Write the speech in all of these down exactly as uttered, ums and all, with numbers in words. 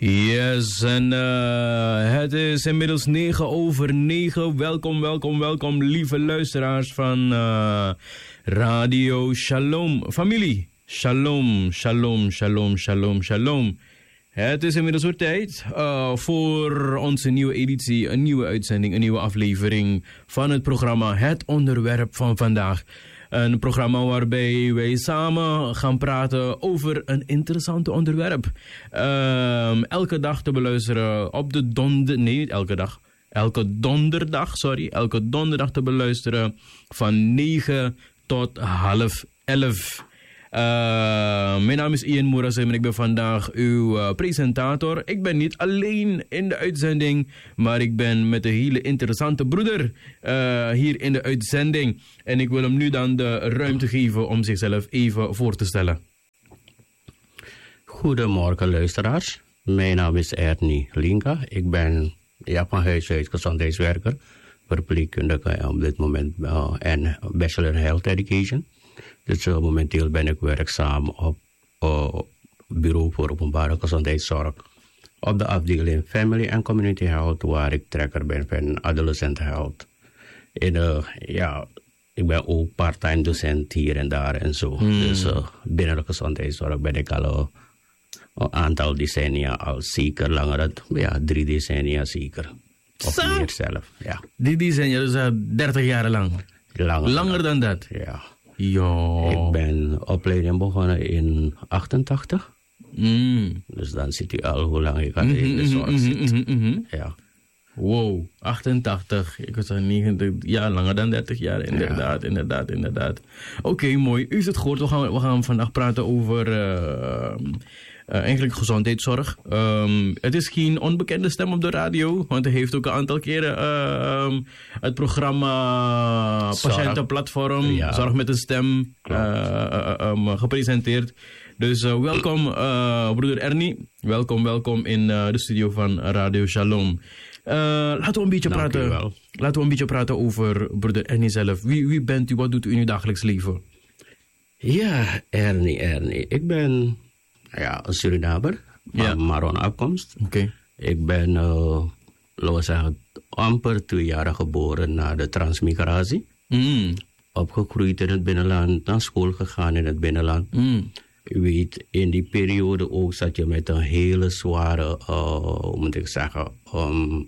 Yes, en uh, het is inmiddels negen over negen. Welkom, welkom, welkom, lieve luisteraars van uh, Radio Shalom. Familie, shalom, shalom, shalom, shalom, shalom. Het is inmiddels weer tijd uh, voor onze nieuwe editie, een nieuwe uitzending, een nieuwe aflevering van het programma Het Onderwerp van Vandaag. Een programma waarbij wij samen gaan praten over een interessant onderwerp. Um, elke dag te beluisteren op de donder... Nee, niet elke dag. Elke donderdag, sorry. Elke donderdag te beluisteren van negen tot half elf. Uh, mijn naam is Ian Moerasim en ik ben vandaag uw uh, presentator. Ik ben niet alleen in de uitzending, maar ik ben met een hele interessante broeder uh, hier in de uitzending. En ik wil hem nu dan de ruimte geven om zichzelf even voor te stellen. Goedemorgen luisteraars. Mijn naam is Ernie Linka. Ik ben ja, van huis uit gezondheidswerker, verpleegkundige op dit moment uh, en Bachelor Health Education. Dus uh, momenteel ben ik werkzaam op uh, bureau voor openbare gezondheidszorg op de afdeling Family and Community Health, waar ik trekker ben van Adolescent Health. En uh, ja, ik ben ook part-time docent hier en daar en zo. Hmm. Dus uh, binnen de gezondheidszorg ben ik al uh, een aantal decennia al zeker, langer dan ja, drie decennia zeker. Of Zo? meer zelf, ja. Drie decennia, dus uh, dertig jaar lang. Langer, Langer dan dat? Ja. Jo. Ik ben opleiding begonnen in achtentachtig. Mm. Dus dan zit u al hoe lang ik al Mm-hmm, in de zorg mm-hmm, zit. mm-hmm, mm-hmm. Ja. Wow, achtentachtig. Ik was al negentig, ja, langer dan dertig jaar. Inderdaad, ja. inderdaad, inderdaad. Oké, okay, mooi. U is het gehoord. We gaan, we gaan vandaag praten over uh, uh, eigenlijk gezondheidszorg. Um, het is geen onbekende stem op de radio, want hij heeft ook een aantal keren uh, um, het programma Zorg. Patiëntenplatform, Ja. Zorg met een Stem, uh, uh, um, gepresenteerd. Dus uh, welkom, uh, broeder Ernie. Welkom, welkom in uh, de studio van Radio Shalom. Uh, laten we een beetje Dank praten. u wel. Laten we een beetje praten over broeder Ernie zelf. Wie, wie bent u? Wat doet u in uw dagelijks leven? Ja, Ernie, Ernie. Ik ben ja, een Surinamer van Ja. Maron afkomst. Oké. Okay. Ik ben, uh, laten we zeggen, amper twee jaar geboren na de transmigratie. Mm. Opgegroeid in het binnenland, naar school gegaan in het binnenland. Mm. U weet, in die periode ook zat je met een hele zware, uh, hoe moet ik zeggen, um,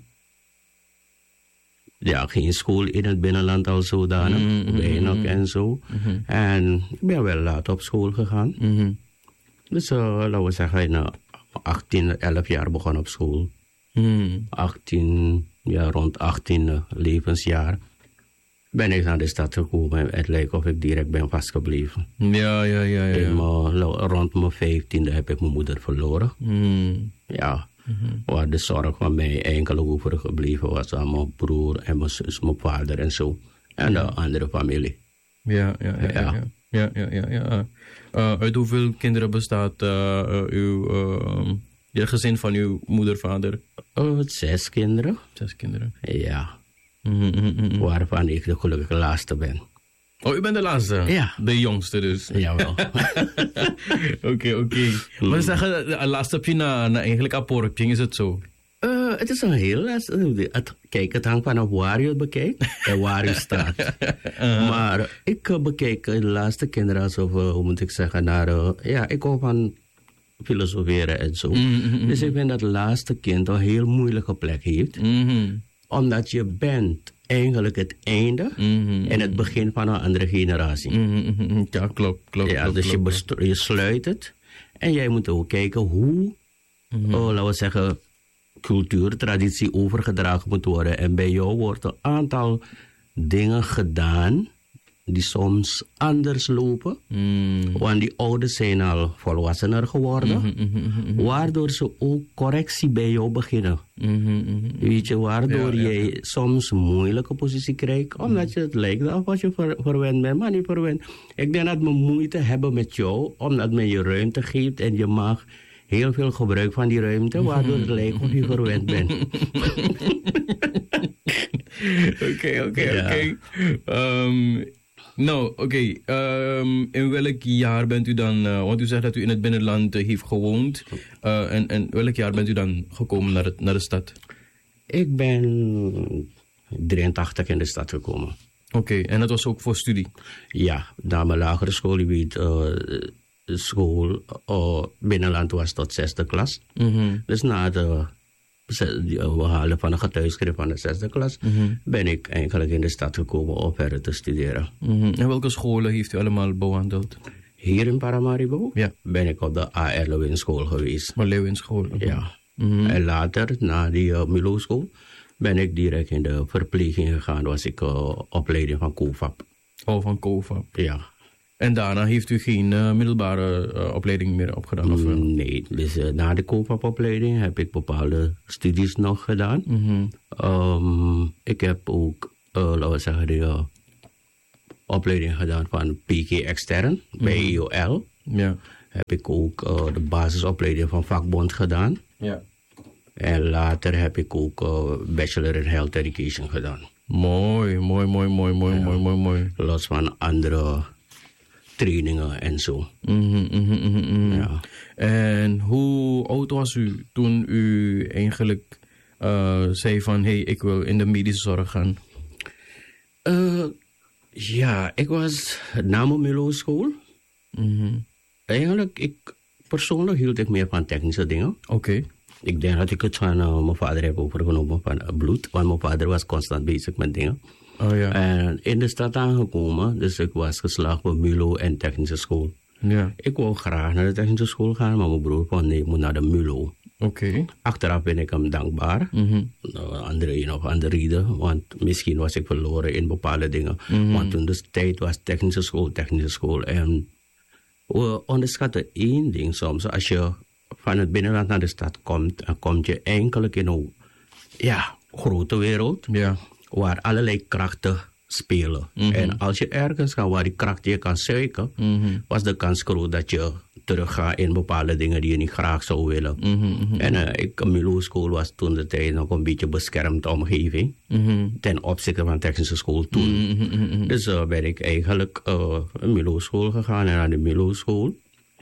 ja, geen school in het binnenland al zodanig, Mm-hmm. weinig en zo. Mm-hmm. En ik ben wel laat op school gegaan. Mm-hmm. Dus uh, laten we zeggen, in uh, achttien, elf jaar begon op school. Mm. achttien, ja, rond achttien levensjaar ben ik naar de stad gekomen. Het lijkt of ik direct ben vastgebleven. Ja, ja, ja, ja. In mijn, rond mijn vijftiende heb ik mijn moeder verloren. Mm. Ja, mm-hmm. Waar de zorg van mij enkel overgebleven was aan mijn broer en mijn zus, mijn vader en zo. En ja. de andere familie. Ja, ja, ja. ja. ja. ja, ja, ja, ja. Uh, uit hoeveel kinderen bestaat uh, uh, uw uh, je gezin van uw moeder, vader? Uh, zes kinderen. Zes kinderen. Ja. Mm-hmm, mm-hmm. Waarvan ik de gelukkige laatste ben. Oh, u bent de laatste? Ja. De jongste dus? Jawel. Oké, oké. Maar ze zeggen, de laatste heb je na, na eigenlijk aporpje, is het zo? Uh, het is een heel lastig. Kijk, het hangt vanaf waar je het bekijkt en waar je staat. uh-huh. Maar ik uh, bekijk de laatste kinderen alsof, uh, hoe moet ik zeggen, naar, uh, ja, ik hou van filosoferen en zo. Mm-hmm. Dus ik vind dat het laatste kind een heel moeilijke plek heeft. Mm-hmm. Omdat je bent eigenlijk het einde mm-hmm. en het begin van een andere generatie. Mm-hmm. Ja, klopt, klopt. Ja, klopt, dus klopt. Je, bestru- je sluit het en jij moet ook kijken hoe, mm-hmm. oh, laten we zeggen, cultuur, traditie overgedragen moet worden. En bij jou wordt een aantal dingen gedaan die soms anders lopen. Mm. Want die ouders zijn al volwassener geworden. Mm-hmm, mm-hmm. Waardoor ze ook correctie bij jou beginnen. Mm-hmm, mm-hmm. Weet je, waardoor ja, ja, jij ja. soms een moeilijke positie krijgt. Omdat je het lijkt of wat je ver, verwend bent, maar niet verwend. Ik denk dat we moeite hebben met jou, omdat men je ruimte geeft en je mag heel veel gebruik van die ruimte, waardoor het lijkt of je verwend bent. Oké, oké, oké. Nou, oké. Okay. Um, in welk jaar bent u dan... Uh, want u zegt dat u in het binnenland uh, heeft gewoond. Uh, en, en welk jaar bent u dan gekomen naar, het, naar de stad? Ik ben drieëntachtig in de stad gekomen. Oké, okay. En dat was ook voor studie? Ja, na mijn lagere school. Je weet, uh, school uh, binnenland was tot zesde klas. Mm-hmm. Dus na de... we halen van een getuigschrift van de zesde klas, mm-hmm. ben ik eigenlijk in de stad gekomen om verder te studeren. Mm-hmm. En welke scholen heeft u allemaal bewandeld? Hier in Paramaribo ja. ben ik op de A R Lewin school geweest. Maar Lewin school? Okay. Ja. Mm-hmm. En later, na die uh, Milo school, ben ik direct in de verpleging gegaan. Was ik uh, opleiding van C O V A P. Oh, van C O V A P. Ja. En daarna heeft u geen uh, middelbare uh, opleiding meer opgedaan? Of, uh? Nee, dus uh, na de C O V A P-opleiding heb ik bepaalde studies nog gedaan. Mm-hmm. Um, ik heb ook, uh, laten we zeggen, de uh, opleiding gedaan van P K extern mm-hmm. bij I O L. Ja. Heb ik ook uh, de basisopleiding van vakbond gedaan. Ja. En later heb ik ook uh, Bachelor in Health Education gedaan. Mooi, mooi, mooi, mooi, mooi, ja. mooi, mooi, mooi. Los van andere trainingen en zo. Mm-hmm, mm-hmm, mm-hmm. Ja. En hoe oud was u toen u eigenlijk uh, zei van... hé, hey, ik wil in de medische zorg gaan? Uh, ja, ik was na mijn Milo school. Mm-hmm. Eigenlijk, ik, persoonlijk hield ik meer van technische dingen. Oké. Okay. Ik denk dat ik het van uh, mijn vader heb overgenomen van uh, bloed. Want mijn vader was constant bezig met dingen. Oh, ja. En in de stad aangekomen, dus ik was geslaagd op Mulo en technische school. Ja. Ik wou graag naar de technische school gaan, maar mijn broer vond nee, ik moet naar de Mulo. Oké. Okay. Achteraf ben ik hem dankbaar. Mm-hmm. Uh, andere, nog andere reden, want misschien was ik verloren in bepaalde dingen. Mm-hmm. Want toen de tijd was technische school, technische school. En we onderschatten één ding soms. Als je van het binnenland naar de stad komt, dan kom je eigenlijk in een ja, grote wereld. Ja. Waar allerlei krachten spelen. Mm-hmm. En als je ergens gaat waar die kracht je kan zuigen, mm-hmm. was de kans groot dat je teruggaat in bepaalde dingen die je niet graag zou willen. Mm-hmm, mm-hmm. En uh, ik, Milo school was toen de tijd nog een beetje beschermd omgeving. Mm-hmm. Ten opzichte van technische school toen. Mm-hmm, mm-hmm. Dus uh, ben ik eigenlijk uh, Milo school gegaan. En aan de Milo school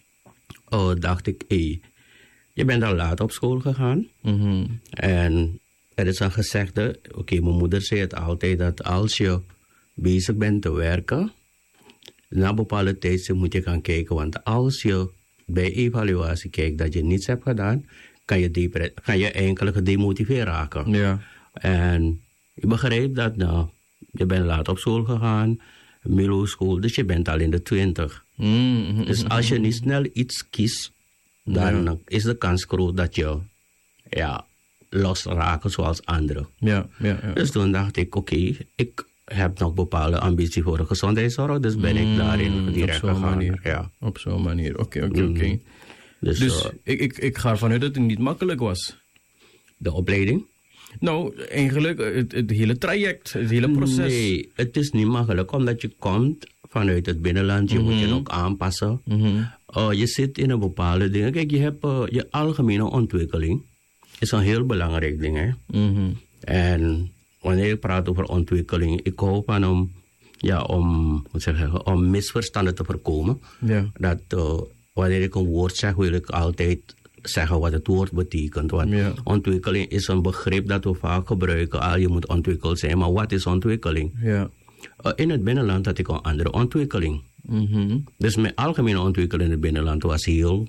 uh, dacht ik, hé, hey, je bent al laat op school gegaan. Mm-hmm. En er is een gezegde, oké, okay, mijn moeder zei het altijd, dat als je bezig bent te werken, na een bepaalde tijd moet je gaan kijken. Want als je bij evaluatie kijkt dat je niets hebt gedaan, kan je, depre- kan je eigenlijk gedemotiveerd raken. Ja. En je begrijpt dat, nou, je bent laat op school gegaan, Milo school, dus je bent al in de twintig. Mm-hmm. Dus als je niet snel iets kiest, dan ja. is de kans groot dat je, ja, losraken zoals anderen. Ja, ja, ja. Dus toen dacht ik, oké, okay, ik heb nog bepaalde ambitie voor de gezondheidszorg, dus ben ik daarin direct gegaan. Op zo'n manier. Ja. Op zo'n manier, oké, oké, oké. Dus, dus uh, ik, ik, ik ga ervan uit dat het niet makkelijk was. De opleiding? Nou, eigenlijk het, het hele traject, het hele proces. Nee, het is niet makkelijk, omdat je komt vanuit het binnenland, je mm-hmm. moet je ook aanpassen. Mm-hmm. Uh, je zit in een bepaalde dingen. Kijk, je hebt uh, je algemene ontwikkeling. Is een heel belangrijk ding, hè. Mm-hmm. En wanneer ik praat over ontwikkeling, ik hoop aan om, ja, om, moet zeggen, om misverstanden te voorkomen. Ja. Dat uh, wanneer ik een woord zeg, wil ik altijd zeggen wat het woord betekent. Want ja. ontwikkeling is een begrip dat we vaak gebruiken. Ah, je moet ontwikkeld zijn, maar wat is ontwikkeling? Ja. Uh, in het binnenland had ik een andere ontwikkeling. Mm-hmm. Dus mijn algemene ontwikkeling in het binnenland was heel,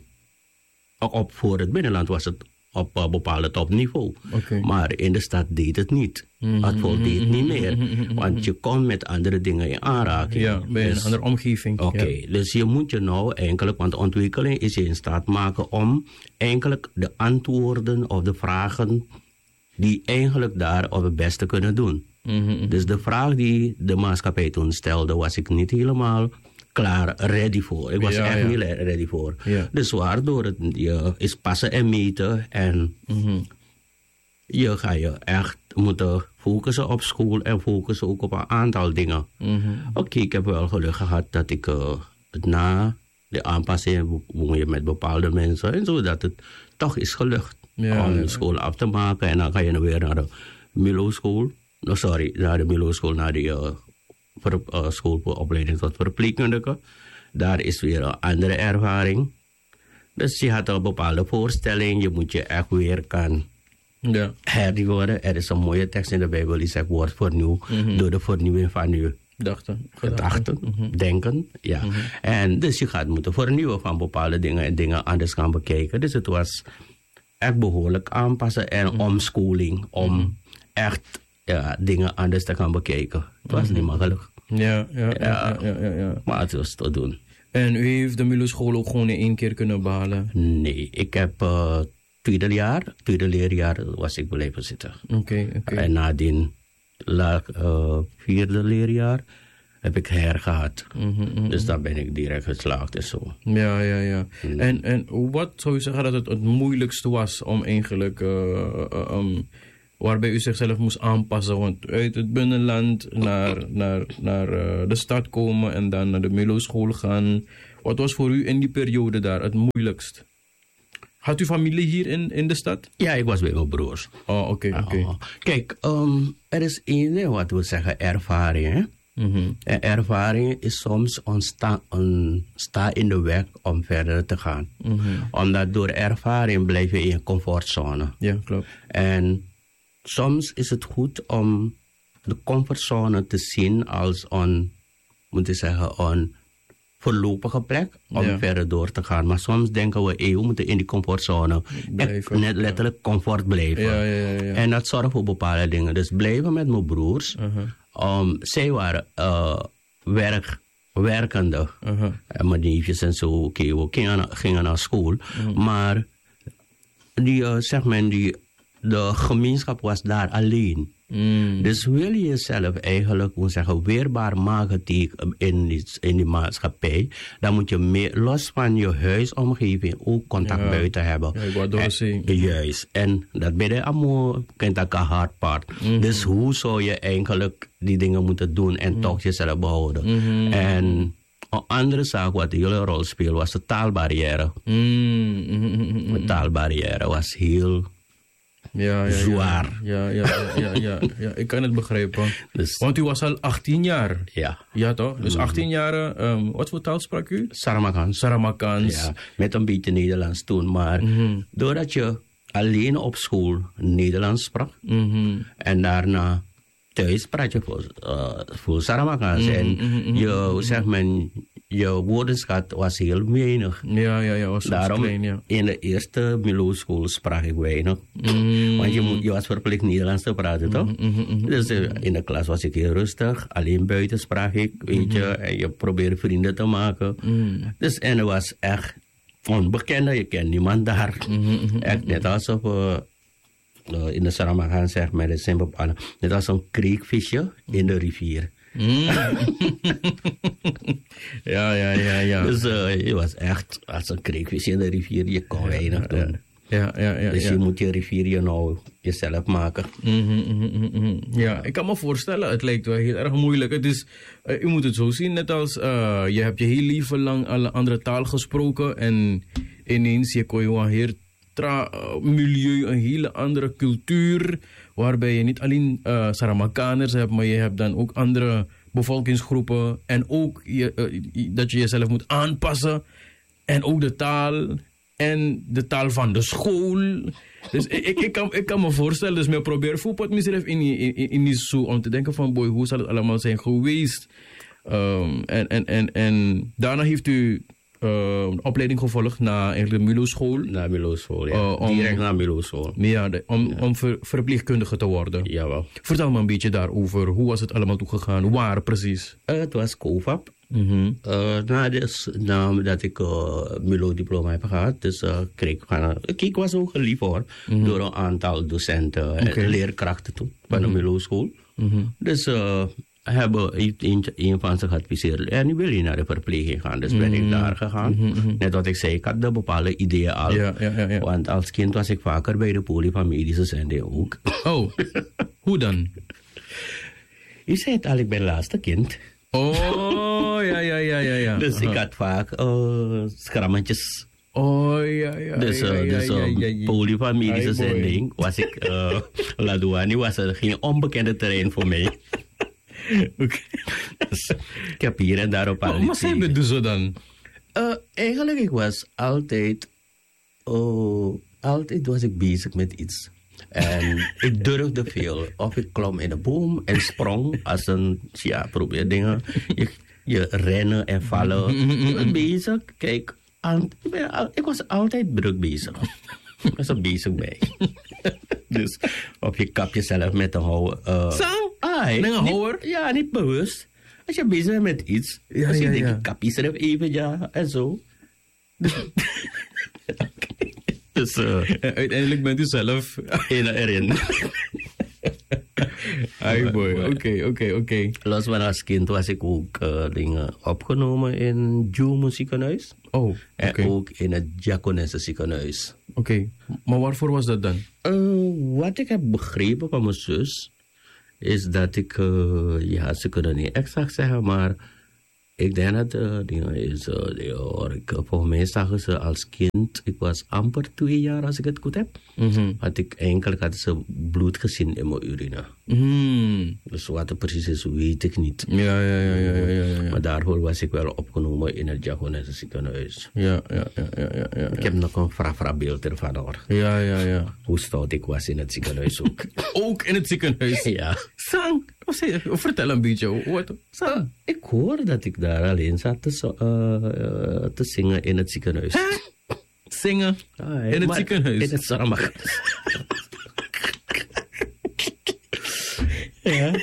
op voor het binnenland was het op een bepaalde topniveau. Okay. Maar in de stad deed het niet. Mm-hmm. Het voldeed niet meer. Mm-hmm. Want je komt met andere dingen in aanraking. Ja, bij dus, een andere omgeving. Oké, okay, ja. Dus je moet je nou eigenlijk, want ontwikkeling is je in staat maken om eigenlijk de antwoorden of de vragen die eigenlijk daar op het beste kunnen doen. Mm-hmm. Dus de vraag die de maatschappij toen stelde, was ik niet helemaal klaar, ready voor. Ik was ja, echt ja. niet ready voor. Ja. Dus waardoor het je is passen en meten en mm-hmm. je gaat je echt moeten focussen op school en focussen ook op een aantal dingen. Mm-hmm. Oké, okay, ik heb wel geluk gehad dat ik uh, na de aanpassing woon je met bepaalde mensen en zodat het toch is gelukt ja, om de ja. school af te maken en dan ga je weer naar de Milo school. No, sorry, naar de Milo school, naar de uh, ver, uh, schoolopleiding tot verpleegkundige. Daar is weer een andere ervaring. Dus je had een bepaalde voorstelling. Je moet je echt weer kan ja. hernieuwen. Er is een mooie tekst in de Bijbel die zegt: word vernieuwd mm-hmm. door de vernieuwing van je gedachten, gedachten mm-hmm. denken. Ja. Mm-hmm. En dus je gaat moeten vernieuwen van bepaalde dingen en dingen anders gaan bekijken. Dus het was echt behoorlijk aanpassen en mm-hmm. omschooling om mm-hmm. echt ja, dingen anders te gaan bekijken. Het was mm-hmm. niet makkelijk. Ja, ja, ja, ja, ja, ja, ja. Maar het was te doen. En u heeft de Muloschool ook gewoon in één keer kunnen behalen? Nee, ik heb uh, tweede jaar, tweede leerjaar was ik blijven zitten. Oké, okay, oké. Okay. En nadien la, uh, vierde leerjaar heb ik hergehad. Mm-hmm, mm-hmm. Dus dan ben ik direct geslaagd en zo. Ja, ja, ja. Mm. En, en wat zou u zeggen dat het het moeilijkste was om eigenlijk... Uh, uh, um, waarbij u zichzelf moest aanpassen. Want uit het binnenland naar, naar, naar uh, de stad komen en dan naar de Muloschool gaan. Wat was voor u in die periode daar het moeilijkst? Had u familie hier in, in de stad? Ja, ik was bij mijn broers. Oh, oké, okay, oké. Okay. Uh, kijk, um, er is één, wat we zeggen, ervaring. Hè? Mm-hmm. En ervaring is soms onsta, on, sta in de weg om verder te gaan. Mm-hmm. Omdat door ervaring blijf je in je comfortzone. Ja, klopt. En soms is het goed om de comfortzone te zien als een, moet ik zeggen, een voorlopige plek om ja. verder door te gaan. Maar soms denken we, hey, we moeten in die comfortzone blijven, net letterlijk ja. comfort blijven. Ja, ja, ja, ja. En dat zorgt voor bepaalde dingen. Dus blijven met mijn broers. Uh-huh. Um, zij waren uh, werk, werkende. Uh-huh. En mijn neefjes en zo. Oké, okay, we gingen, gingen naar school. Uh-huh. Maar die, uh, zeg maar, die, de gemeenschap was daar alleen. Mm. Dus wil je jezelf eigenlijk, moet zeggen, weerbaar maken in die, in die maatschappij, dan moet je meer, los van je huisomgeving ook contact ja. buiten hebben. Ja, ik wou doorzien. Juist. En dat ben je allemaal, kent dat een hard part. Mm-hmm. Dus hoe zou je eigenlijk die dingen moeten doen en mm. toch jezelf behouden? Mm-hmm. En een andere zaak wat een hele rol speelde was de taalbarrière. Mm-hmm. De taalbarrière was heel... Ja, ja, zwaar. Ja, ja, ja, ja, ja, ja, ik kan het begrijpen. Dus, want u was al achttien jaar. Ja. Ja, toch? Dus achttien jaar, um, wat voor taal sprak u? Saramacans. Saramacans. Ja, met een beetje Nederlands toen. Maar mm-hmm. doordat je alleen op school Nederlands sprak, mm-hmm. en daarna thuis praat je voor, uh, voor Saramacans. Mm-hmm. En mm-hmm. je, zeg maar, je woordenschat was heel weinig. Ja, ja, ja, was Daarom, klein, ja. in de eerste Muloschool sprak ik weinig. Mm. Want je, moet, je was verplicht Nederlands te praten, mm-hmm, toch? Mm-hmm, dus uh, in de klas was ik heel rustig. Alleen buiten sprak ik, weet mm-hmm. je. En je probeerde vrienden te maken. Mm. Dus en het was echt onbekend. Je kent niemand daar. Mm-hmm, echt net alsof... Uh, uh, in de Saramagan zeg maar, het zijn bepaalde... Net als een kreekvisje in de rivier. Mm. ja, ja, ja, ja. Dus uh, je was echt als een kreekvis in de rivier. Je kon weinig doen. Ja, ja, ja. Dus ja. je moet je rivier je nou jezelf maken. Mm-hmm, mm-hmm, mm-hmm. Ja, ik kan me voorstellen, het lijkt wel heel erg moeilijk. Het is, uh, u moet het zo zien, net als uh, je hebt je heel leven lang alle andere taal gesproken. En ineens je kon je een heel tra- uh, milieu, een hele andere cultuur. Waarbij je niet alleen uh, Saramakaners hebt, maar je hebt dan ook andere bevolkingsgroepen. En ook je, uh, dat je jezelf moet aanpassen. En ook de taal. En de taal van de school. Dus ik, ik, ik, kan, ik kan me voorstellen, dus ik probeer voetbal mezelf in, in, in, in die zo om te denken van, boy, hoe zal het allemaal zijn geweest? Um, en, en, en, en daarna heeft u... Uh, een opleiding gevolgd naar de Muloschool. Naar Muloschool, ja. Uh, om, Direct naar Muloschool. Ja, de, om, ja. om ver, verpleegkundige te worden. Jawel. Vertel me een beetje daarover. Hoe was het allemaal toegegaan? Waar precies? Uh, het was C O V A P. Mm-hmm. Uh, nadat na ik uh, Mulo-diploma heb gehad, dus uh, kreeg ik van... Ik was ook geliefd hoor, mm-hmm. door een aantal docenten okay. en leerkrachten toen, van mm-hmm. de Muloschool. Mm-hmm. Dus... Uh, hebben een, een van ze geadviseerd. En nu wil je naar de verpleging gaan. Dus ben ik daar gegaan. Mm-hmm. Net wat ik zei, ik had de bepaalde ideeën al. Ja, ja, ja, ja. Want als kind was ik vaker bij de poli van medische zending ook. Oh, hoe dan? Je zei het al, ik ben laatste kind. Oh, ja, ja, ja, ja. ja. Dus uh-huh. ik had vaak uh, schrammetjes. Oh, ja, ja, dus, uh, ja, ja, dus uh, ja, ja, ja. poli van medische zending was ik... Uh, Laduani was er geen onbekende terrein voor mij. Oké. Dus, ik heb hier en daar op al Maar zij bedoelt zo dan? Uh, eigenlijk, ik was altijd... Oh, altijd was ik bezig met iets. En ik durfde veel. Of ik klom in een boom en sprong als een... Ja, probeer dingen. Je, je rennen en vallen. Ik was bezig. Kijk, aan, ik was altijd druk bezig. Ik was er bezig bij. Dus of je kap jezelf met een houwer. Uh, Zo? Ai, Met een niet- houwer? Ja, niet bewust. Als je bezig bent met iets. Ja, als je ja, denkt, ja. ik kap jezelf even, ja, en zo. Dus uh, En uiteindelijk bent u zelf... in erin. Ai boy, oké, oké, oké. Los van als kind was ik ook uh, dingen opgenomen in Jumo ziekenhuis. Oh, oké. En Oké, ook in het Diakonesse ziekenhuis. maar waarvoor was dat dan? Uh, wat ik heb begrepen van mijn zus, is dat ik, uh, ja, ze kunnen niet exact zeggen, maar ik denk dat uh, dingen is, uh, die, hoor, ik, volgens mij zagen ze als kind, ik was amper twee jaar als ik het goed heb, Mhm. had ik eigenlijk had ze bloed gezien in mijn urine. Hmm. Dus wat het precies is, weet ik niet. Ja, ja, ja, ja, ja, ja, ja. Maar daarvoor was ik wel opgenomen in het Diakonesse ziekenhuis. Ja, ja, ja, ja, ja, ja. Ik heb nog een fra beeld ervan hoor. Ja, ja, ja. Hoe stout ik was in het ziekenhuis ook. Ook in het ziekenhuis. Ja. Sang, of zeg- vertel een beetje. Wat? Sang. Ik hoor dat ik daar alleen zat te, zo- eh, eh, te zingen in het ziekenhuis. Zingen Ah, in het maar ziekenhuis. In het Saramag. Ja.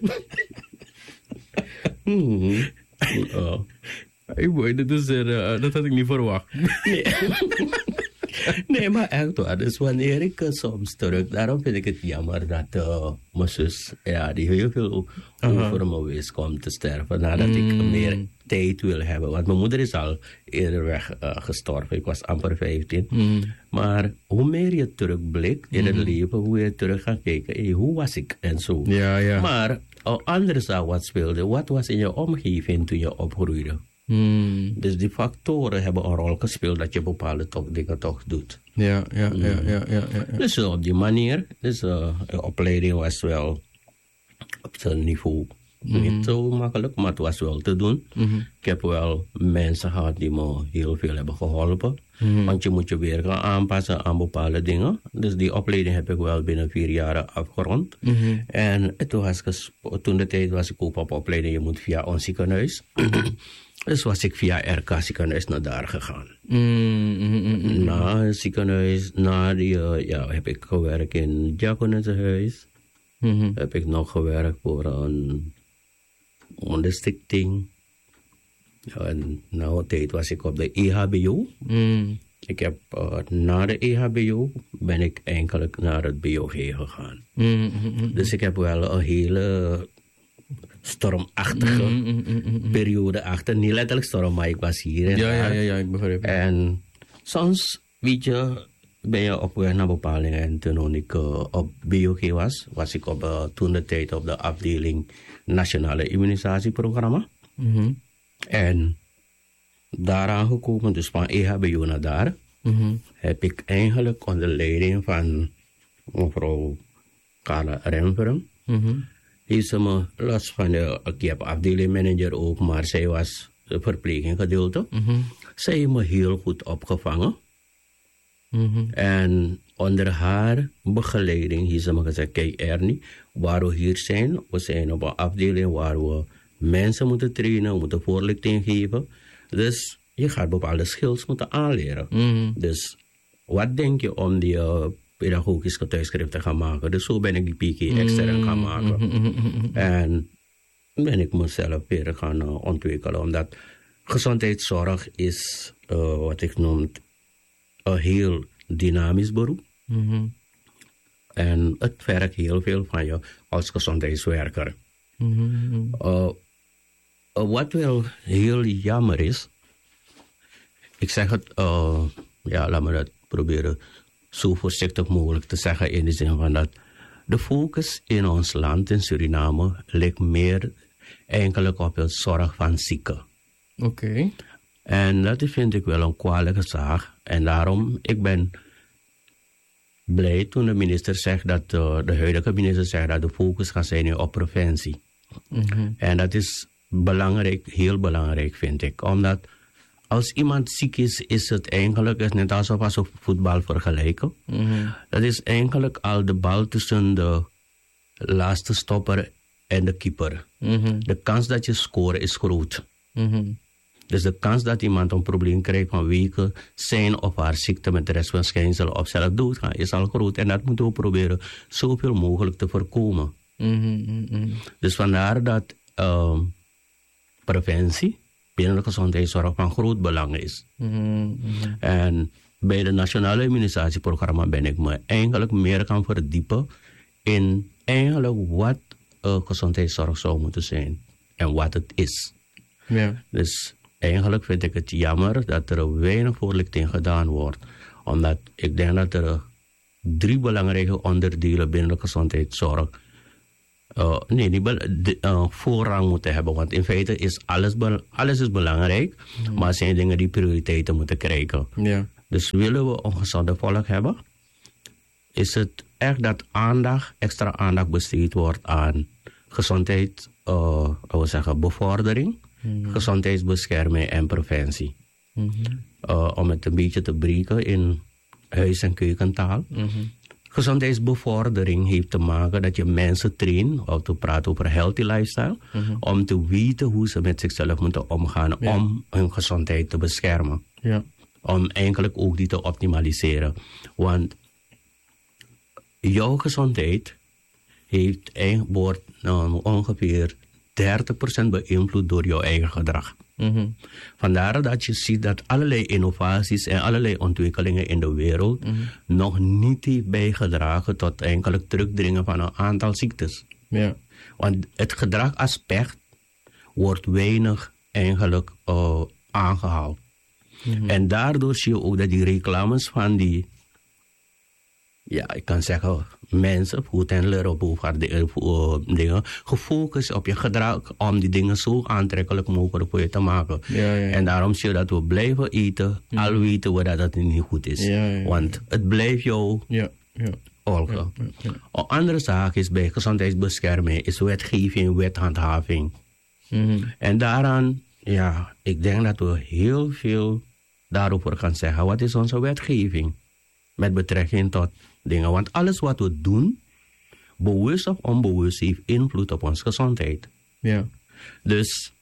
Mhm. Oh. Hey boy, dat, is er, eh, dat had ik niet verwacht. Nee. Nee, maar echt waar. Dus wanneer ik uh, soms terug... Daarom vind ik het jammer dat uh, mijn zus... Ja, die heel veel Aha. over me wist komt te sterven. Nadat ik Mm. meer tijd wil hebben. Want mijn moeder is al eerder weg uh, gestorven. Ik was amper vijftien. Mm. Maar hoe meer je terugblikt in het leven... Hoe je terug gaat kijken. Hey, hoe was ik? En zo. Ja, ja. Maar uh, andere zaak wat speelde. Wat was in je omgeving toen je opgroeide? Mm. Dus die factoren hebben een rol gespeeld... dat je bepaalde toch, dingen toch doet. Ja, ja, ja, ja, ja, ja, ja. Dus uh, op die manier, dus uh, de opleiding was wel op zijn niveau niet zo makkelijk, maar het was wel te doen. Mhm. Ik heb wel mensen gehad die me heel veel hebben geholpen, Mhm. want je moet je weer gaan aanpassen aan bepaalde dingen. Dus die opleiding heb ik wel binnen vier jaar afgerond. Mhm. En toen, was gespo- toen de tijd was ik ook op opleiding, je moet via ons ziekenhuis. Dus was ik via R K ziekenhuis naar daar gegaan. Mm, mm, mm, mm. Na het ziekenhuis, na die, uh, ja, heb ik gewerkt in het Diakonessenhuis. Mhm. Heb ik nog gewerkt voor een onderstichting. Ja, en na een tijd was ik op de E H B O. Mm. Ik heb uh, na de E H B O ben ik eigenlijk naar het B O G gegaan. Mm, mm, mm. Dus ik heb wel een hele stormachtige Mm, mm, mm, mm. periode achter. Niet letterlijk storm, maar ik was hier en Ja, ja, daar. ja, ja, ik begrijp. En soms, weet je, ben je op weg naar bepalingen. En toen ik uh, op B O G was, was ik op, uh, toen de tijd op de afdeling Nationale Immunisatieprogramma. Mhm. En daaraan gekomen, dus van E H B O naar daar, Mhm. heb ik eigenlijk onder leiding van mevrouw Carla Renveren, Mhm. heeft ze me los van de, ik heb afdelingmanager ook, maar zij was de verpleging gedeelte. Mhm. Zij heeft me heel goed opgevangen. Mhm. En onder haar begeleiding heeft ze me gezegd, kijk Ernie, waar we hier zijn, we zijn op een afdeling waar we mensen moeten trainen, we moeten voorlichting geven. Dus je gaat bepaalde skills moeten aanleren. Mhm. Dus wat denk je om die uh, pedagogische thuisschrift te gaan maken? Dus zo ben ik die P K extern gaan maken. Mhm. En ben ik mezelf weer gaan uh, ontwikkelen. Omdat gezondheidszorg is uh, wat ik noem een heel dynamisch beroep. Mhm. En het vergt heel veel van je als gezondheidswerker. Mhm. Uh, uh, wat wel heel jammer is, ik zeg het, uh, ja, laat me dat proberen zo voorzichtig mogelijk te zeggen in de zin van dat de focus in ons land, in Suriname, ligt meer eigenlijk op het zorg van zieken. Oké. En dat vind ik wel een kwalijke zaak. En daarom, ik ben blij toen de minister zegt dat, uh, de huidige minister zegt dat de focus gaat zijn op preventie. Mm-hmm. En dat is belangrijk, heel belangrijk vind ik. Omdat als iemand ziek is, is het eigenlijk is net alsof als we voetbal vergelijken. Mm-hmm. Dat is eigenlijk al de bal tussen de laatste stopper en de keeper. Mm-hmm. De kans dat je scoort is groot. Mm-hmm. Dus de kans dat iemand een probleem krijgt van weken zijn of haar ziekte met de restverschijnsel of zelf doodgaan is al groot. En dat moeten we proberen zoveel mogelijk te voorkomen. Mm-hmm, mm-hmm. Dus vandaar dat uh, preventie binnen de gezondheidszorg van groot belang is. Mm-hmm. En bij de Nationale Immunisatieprogramma ben ik me eigenlijk meer gaan verdiepen in eigenlijk wat uh, gezondheidszorg zou moeten zijn en wat het is. Ja. Dus eigenlijk vind ik het jammer dat er weinig voorlichting gedaan wordt. Omdat ik denk dat er drie belangrijke onderdelen binnen de gezondheidszorg uh, nee, niet be- uh, voorrang moeten hebben. Want in feite is alles, be- alles is belangrijk, mm. maar er zijn dingen die prioriteiten moeten krijgen. Ja. Dus willen we een gezonde volk hebben, is het echt dat aandacht, extra aandacht besteed wordt aan gezondheid, uh, we zeggen bevordering. Mm-hmm. Gezondheidsbescherming en preventie. Mm-hmm. Uh, om het een beetje te breken in huis- en keukentaal. Mm-hmm. Gezondheidsbevordering heeft te maken dat je mensen traint, of te praten over healthy lifestyle, mm-hmm. om te weten hoe ze met zichzelf moeten omgaan, ja. om hun gezondheid te beschermen. Ja. Om eigenlijk ook die te optimaliseren. Want jouw gezondheid heeft, wordt uh, ongeveer dertig procent beïnvloed door jouw eigen gedrag. Mm-hmm. Vandaar dat je ziet dat allerlei innovaties en allerlei ontwikkelingen in de wereld mm-hmm. nog niet heeft bijgedragen tot eigenlijk terugdringen van een aantal ziektes. Yeah. Want het gedragaspect wordt weinig eigenlijk uh, aangehaald. Mm-hmm. En daardoor zie je ook dat die reclames van die, ja, ik kan zeggen, mensen, voethandelaar of over dingen, gefocust op je gedrag om die dingen zo aantrekkelijk mogelijk voor je te maken. Ja, ja, ja. En daarom zie je dat we blijven eten, mm. al weten we dat het niet goed is. Ja, ja, ja. Want het blijft jou ja, ja. volgen. Ja, ja, ja. Een andere zaak is bij gezondheidsbescherming, is wetgeving, wethandhaving. Mm-hmm. En daaraan, ja, ik denk dat we heel veel daarover gaan zeggen. Wat is onze wetgeving met betrekking tot dingen? Want alles wat we doen, bewust of onbewust, heeft invloed op onze gezondheid. Ja. Dus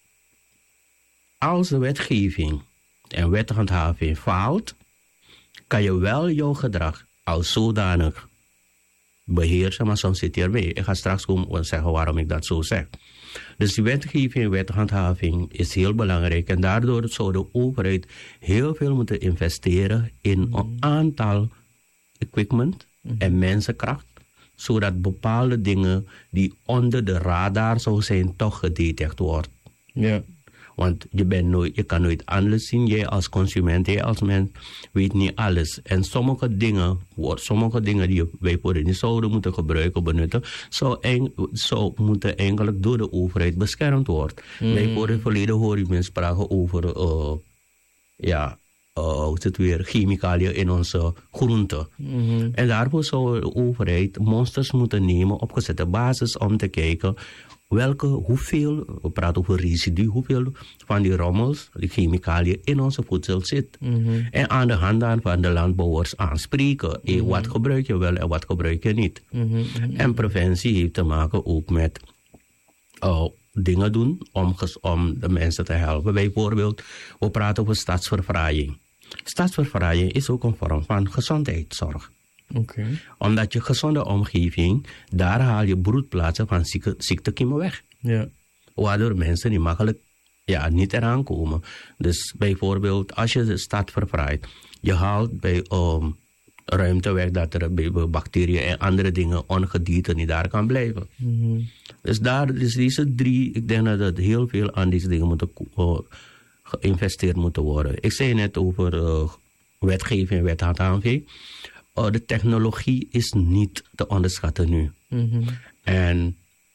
als de wetgeving en wethandhaving faalt, kan je wel jouw gedrag als zodanig beheersen, maar soms zit je erbij. Ik ga straks komen zeggen waarom ik dat zo zeg. Dus die wetgeving en wethandhaving is heel belangrijk. En daardoor zou de overheid heel veel moeten investeren in een aantal equipment mm-hmm. en mensenkracht, zodat bepaalde dingen die onder de radar zou zijn, toch gedetect worden. Ja. Want je, bent nooit, je kan nooit alles zien. Jij als consument, jij als mens weet niet alles. En sommige dingen, sommige dingen die wij voor niet zouden moeten gebruiken, benutten, zou, zou moeten eigenlijk door de overheid beschermd worden. Mm. Wij voor het verleden hoor je mensen praten over uh, ja, uh, hoe is het weer, chemicaliën in onze groenten. Mm-hmm. En daarvoor zou de overheid monsters moeten nemen op gezette basis om te kijken welke, hoeveel, we praten over residu, hoeveel van die rommels, die chemicaliën in onze voedsel zit. Mm-hmm. En aan de hand van de landbouwers aanspreken. Mm-hmm. Wat gebruik je wel en wat gebruik je niet. Mm-hmm. En preventie heeft te maken ook met uh, dingen doen om, om de mensen te helpen. Bijvoorbeeld, we praten over stadsverfraaiing. Stadsverfraaiing is ook een vorm van gezondheidszorg. Okay. Omdat je gezonde omgeving, daar haal je broedplaatsen van zieke, ziektekiemen weg. Ja. Waardoor mensen niet makkelijk ja, niet eraan komen. Dus bijvoorbeeld als je de stad verfraait, je haalt bij um, ruimte weg dat er bij bacteriën en andere dingen, ongedierte, niet daar kan blijven. Mm-hmm. Dus daar, dus deze drie, ik denk dat er heel veel aan deze dingen moeten uh, geïnvesteerd moeten worden. Ik zei net over uh, wetgeving en wethandhaving. Uh, de technologie is niet te onderschatten nu. Mm-hmm. En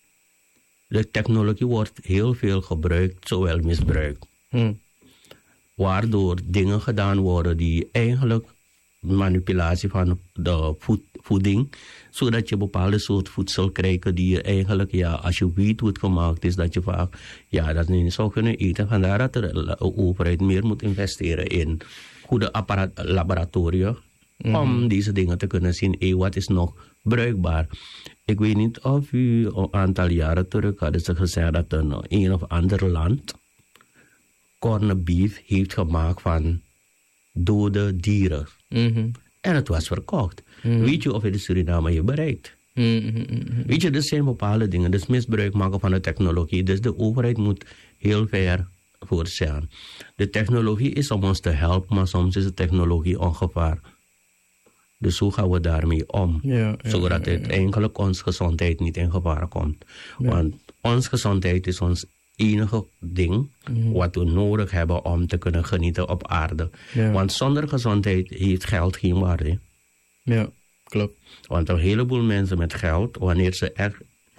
de technologie wordt heel veel gebruikt, zowel misbruikt. Mm. Waardoor dingen gedaan worden die eigenlijk manipulatie van de voed, voeding, zodat je bepaalde soort voedsel krijgt die je eigenlijk, ja, als je weet hoe het gemaakt is, dat je vaak, ja, dat niet zou kunnen eten. Vandaar dat de overheid meer moet investeren in goede apparaat, laboratoria, mm-hmm. om deze dingen te kunnen zien, hey, wat is nog bruikbaar. Ik weet niet of u een aantal jaren terug hadden ze gezegd dat een, een of ander land corned beef heeft gemaakt van dode dieren. Mm-hmm. En het was verkocht. Mm-hmm. Weet je of je de Suriname je bereikt? Mm-hmm. Weet je, er zijn bepaalde dingen. Dus misbruik maken van de technologie. Dus de overheid moet heel ver voorstaan. De technologie is om ons te helpen, maar soms is de technologie ongevaar. Dus hoe gaan we daarmee om? Ja, ja, zodat ja, ja, het eigenlijk onze gezondheid niet in gevaar komt. Ja. Want onze gezondheid is ons enige ding mm-hmm. wat we nodig hebben om te kunnen genieten op aarde. Ja. Want zonder gezondheid heeft geld geen waarde. Ja, klopt. Want een heleboel mensen met geld, wanneer ze er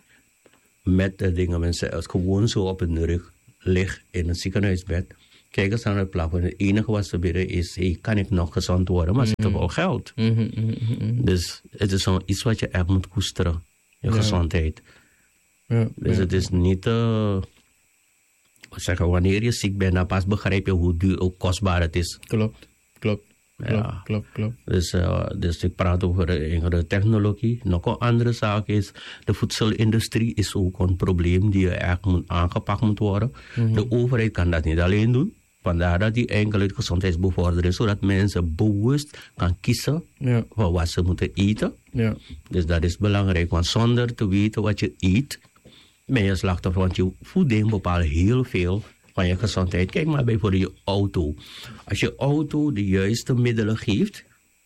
met de dingen, mensen het gewoon zo op hun rug liggen in een ziekenhuisbed, kijken ze naar het plafond. Het enige wat ze bidden is, hey, kan ik nog gezond worden? Maar mm-hmm. ze hebben al geld. Mm-hmm, mm-hmm. Dus het is zo iets wat je echt moet koesteren, je ja. gezondheid. Ja, dus ja. het is niet, uh, zeggen, wanneer je ziek bent, dan pas begrijp je hoe duur, hoe kostbaar het is. Klopt, klopt. Ja. Klopt, klopt, klopt. Dus, uh, dus ik praat over de, de technologie. Nog een andere zaak is, de voedselindustrie is ook een probleem die echt moet, aangepakt moet worden. Mm-hmm. De overheid kan dat niet alleen doen. Vandaar dat die enkele gezondheidsbevordering is, zodat mensen bewust kan kiezen ja. voor wat ze moeten eten. Ja. Dus dat is belangrijk, want zonder te weten wat je eet, ben je slachtoffer. Want je voeding bepaalt heel veel van je gezondheid. Kijk maar bijvoorbeeld je auto. Als je auto de juiste middelen geeft,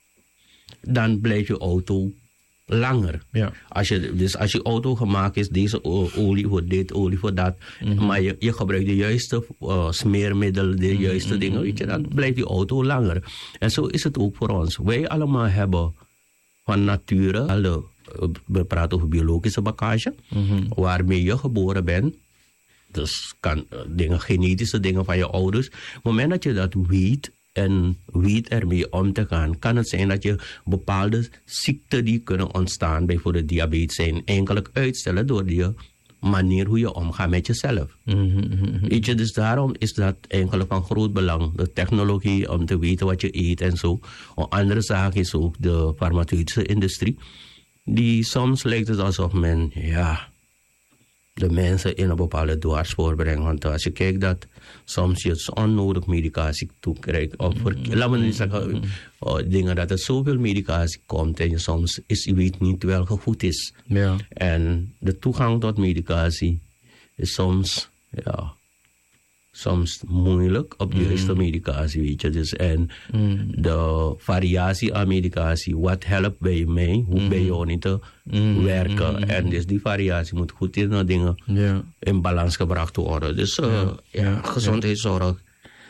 dan blijft je auto langer. Ja. Als je, dus als je auto gemaakt is, deze olie voor dit, olie voor dat, mm-hmm. maar je, je gebruikt de juiste uh, smeermiddelen, de juiste mm-hmm. dingen, weet je, dan blijft die auto langer. En zo is het ook voor ons. Wij allemaal hebben van nature, alle, we praten over biologische bagage, mm-hmm. waarmee je geboren bent. Dus kan uh, dingen, genetische dingen van je ouders. Op het moment dat je dat weet en weet ermee om te gaan, kan het zijn dat je bepaalde ziekten die kunnen ontstaan, bijvoorbeeld diabetes zijn, eigenlijk uitstellen door de manier hoe je omgaat met jezelf. Mm-hmm. Weet je, dus daarom is dat eigenlijk van groot belang. De technologie om te weten wat je eet en zo. Een andere zaak is ook de farmaceutische industrie. Die soms lijkt het alsof men, ja, de mensen in een bepaalde dwarspoor brengen. Want als je kijkt dat soms je onnodig medicatie toekrijgt. Of voor, mm-hmm. laat me niet zeggen, mm-hmm. oh, dingen dat er zoveel medicatie komt en je soms is, je weet niet welke goed is. Ja. En de toegang tot medicatie is soms, ja, soms moeilijk op de mm. juiste medicatie, weet je. Dus, en mm. de variatie aan medicatie, wat helpt bij mij, hoe mm. bij jou niet te mm. werken. Mm. En dus die variatie moet goed in de dingen yeah. in balans gebracht worden. Dus uh, yeah. ja, yeah. gezondheidszorg yeah.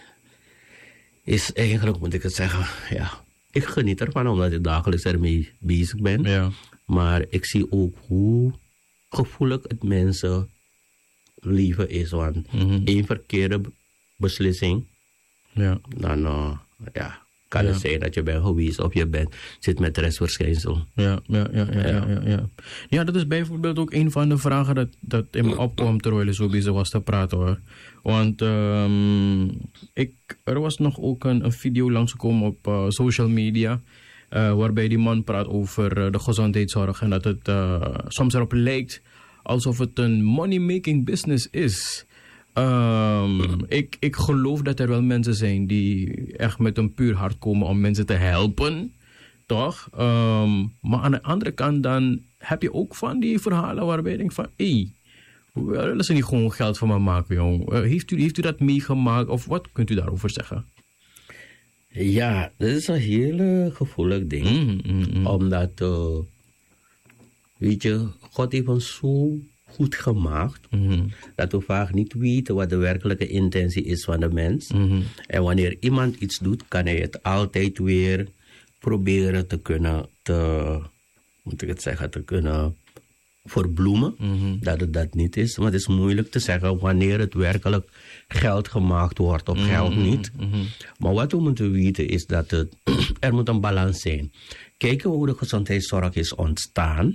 is eigenlijk, moet ik het zeggen, ja, ik geniet ervan omdat ik dagelijks ermee bezig ben. Yeah. Maar ik zie ook hoe gevoelig het mensen leven is, want mm-hmm. één verkeerde beslissing, ja. dan uh, ja, kan ja. het zijn dat je bent geweest of je bent, zit met restverschijnsel. Ja, ja, ja, ja, ja. Ja, ja. ja, dat is bijvoorbeeld ook een van de vragen dat, dat in me opkwam terwijl je zo bezig was te praten, hoor. Want um, ik, er was nog ook een, een video langsgekomen op uh, social media, uh, waarbij die man praat over uh, de gezondheidszorg en dat het uh, soms erop lijkt alsof het een money-making business is. Um, ik, ik geloof dat er wel mensen zijn die echt met een puur hart komen om mensen te helpen. Toch? Um, maar aan de andere kant dan heb je ook van die verhalen waarbij je denkt van, hé, hey, willen ze niet gewoon geld van me maken, jong? Uh, heeft, u, heeft u dat meegemaakt of wat kunt u daarover zeggen? Ja, dat is een heel gevoelig ding. Mm, mm, mm. Omdat, uh, weet je, God heeft ons zo goed gemaakt, mm-hmm. dat we vaak niet weten wat de werkelijke intentie is van de mens. Mm-hmm. En wanneer iemand iets doet, kan hij het altijd weer proberen te kunnen, te, moet ik het zeggen, te kunnen voor bloemen, Mm-hmm. dat het dat niet is. Maar het is moeilijk te zeggen wanneer het werkelijk geld gemaakt wordt of geld niet. Mm-hmm. Maar wat we moeten weten is dat het, er moet een balans zijn. Kijken we hoe de gezondheidszorg is ontstaan,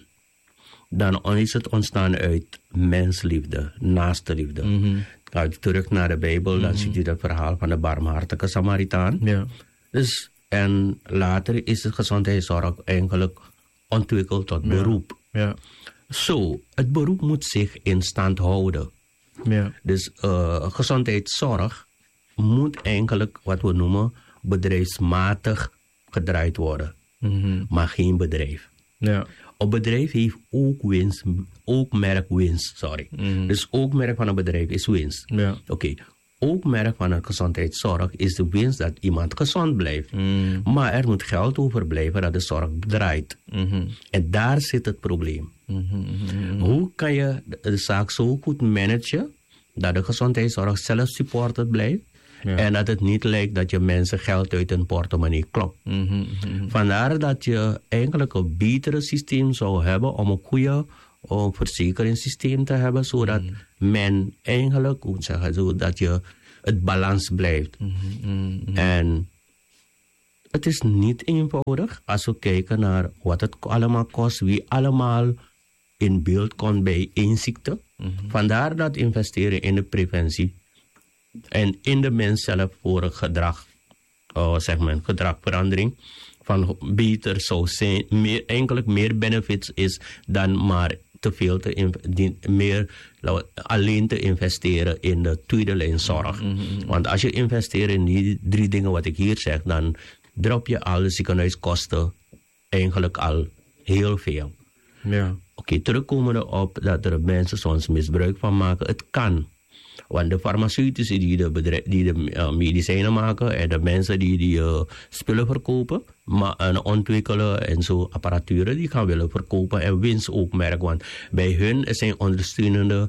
dan is het ontstaan uit mensliefde, naaste liefde. Mm-hmm. Ga je terug naar de Bijbel, dan Mm-hmm. ziet u dat verhaal van de barmhartige Samaritaan. Ja. Dus, en later is de gezondheidszorg eigenlijk ontwikkeld tot beroep. Ja. Zo, het beroep moet zich in stand houden. Ja. Dus uh, gezondheidszorg moet eigenlijk wat we noemen bedrijfsmatig gedraaid worden. Mm-hmm. Maar geen bedrijf. Ja. Een bedrijf heeft ook winst, ook merk winst, sorry. Mm-hmm. Dus ook merk van een bedrijf is winst. Ja. Oké, okay. Ook merk van een gezondheidszorg is de winst dat iemand gezond blijft. Mm-hmm. Maar er moet geld overblijven dat de zorg draait. Mm-hmm. En daar zit het probleem. Mm-hmm. Hoe kan je de zaak zo goed managen dat de gezondheidszorg zelf supported blijft? Ja. En dat het niet lijkt dat je mensen geld uit hun portemonnee klopt. Mm-hmm. Vandaar dat je eigenlijk een betere systeem zou hebben om een goede uh, verzekeringssysteem te hebben, zodat Mm-hmm. men eigenlijk, hoe zeggen, zodat je het balans blijft. Mm-hmm. En het is niet eenvoudig als we kijken naar wat het allemaal kost, wie allemaal in beeld komt bij één ziekte. Mm-hmm. Vandaar dat investeren in de preventie en in de mens zelf voor een gedrag, uh, zeg maar, gedragverandering van beter zou zijn, meer, eigenlijk meer benefits is dan maar te veel te in, die, meer alleen te investeren in de tweede lijn zorg. Mm-hmm. Want als je investeert in die drie dingen wat ik hier zeg, dan drop je al de ziekenhuiskosten eigenlijk al heel veel. Ja. Oké, okay, terugkomen op dat er mensen soms misbruik van maken. Het kan. Want de farmaceutici die de, bedrijf, die de uh, medicijnen maken en de mensen die die uh, spullen verkopen, maar uh, ontwikkelen en zo apparaturen die gaan willen verkopen en winst ook merken. Want bij hun zijn ondersteunende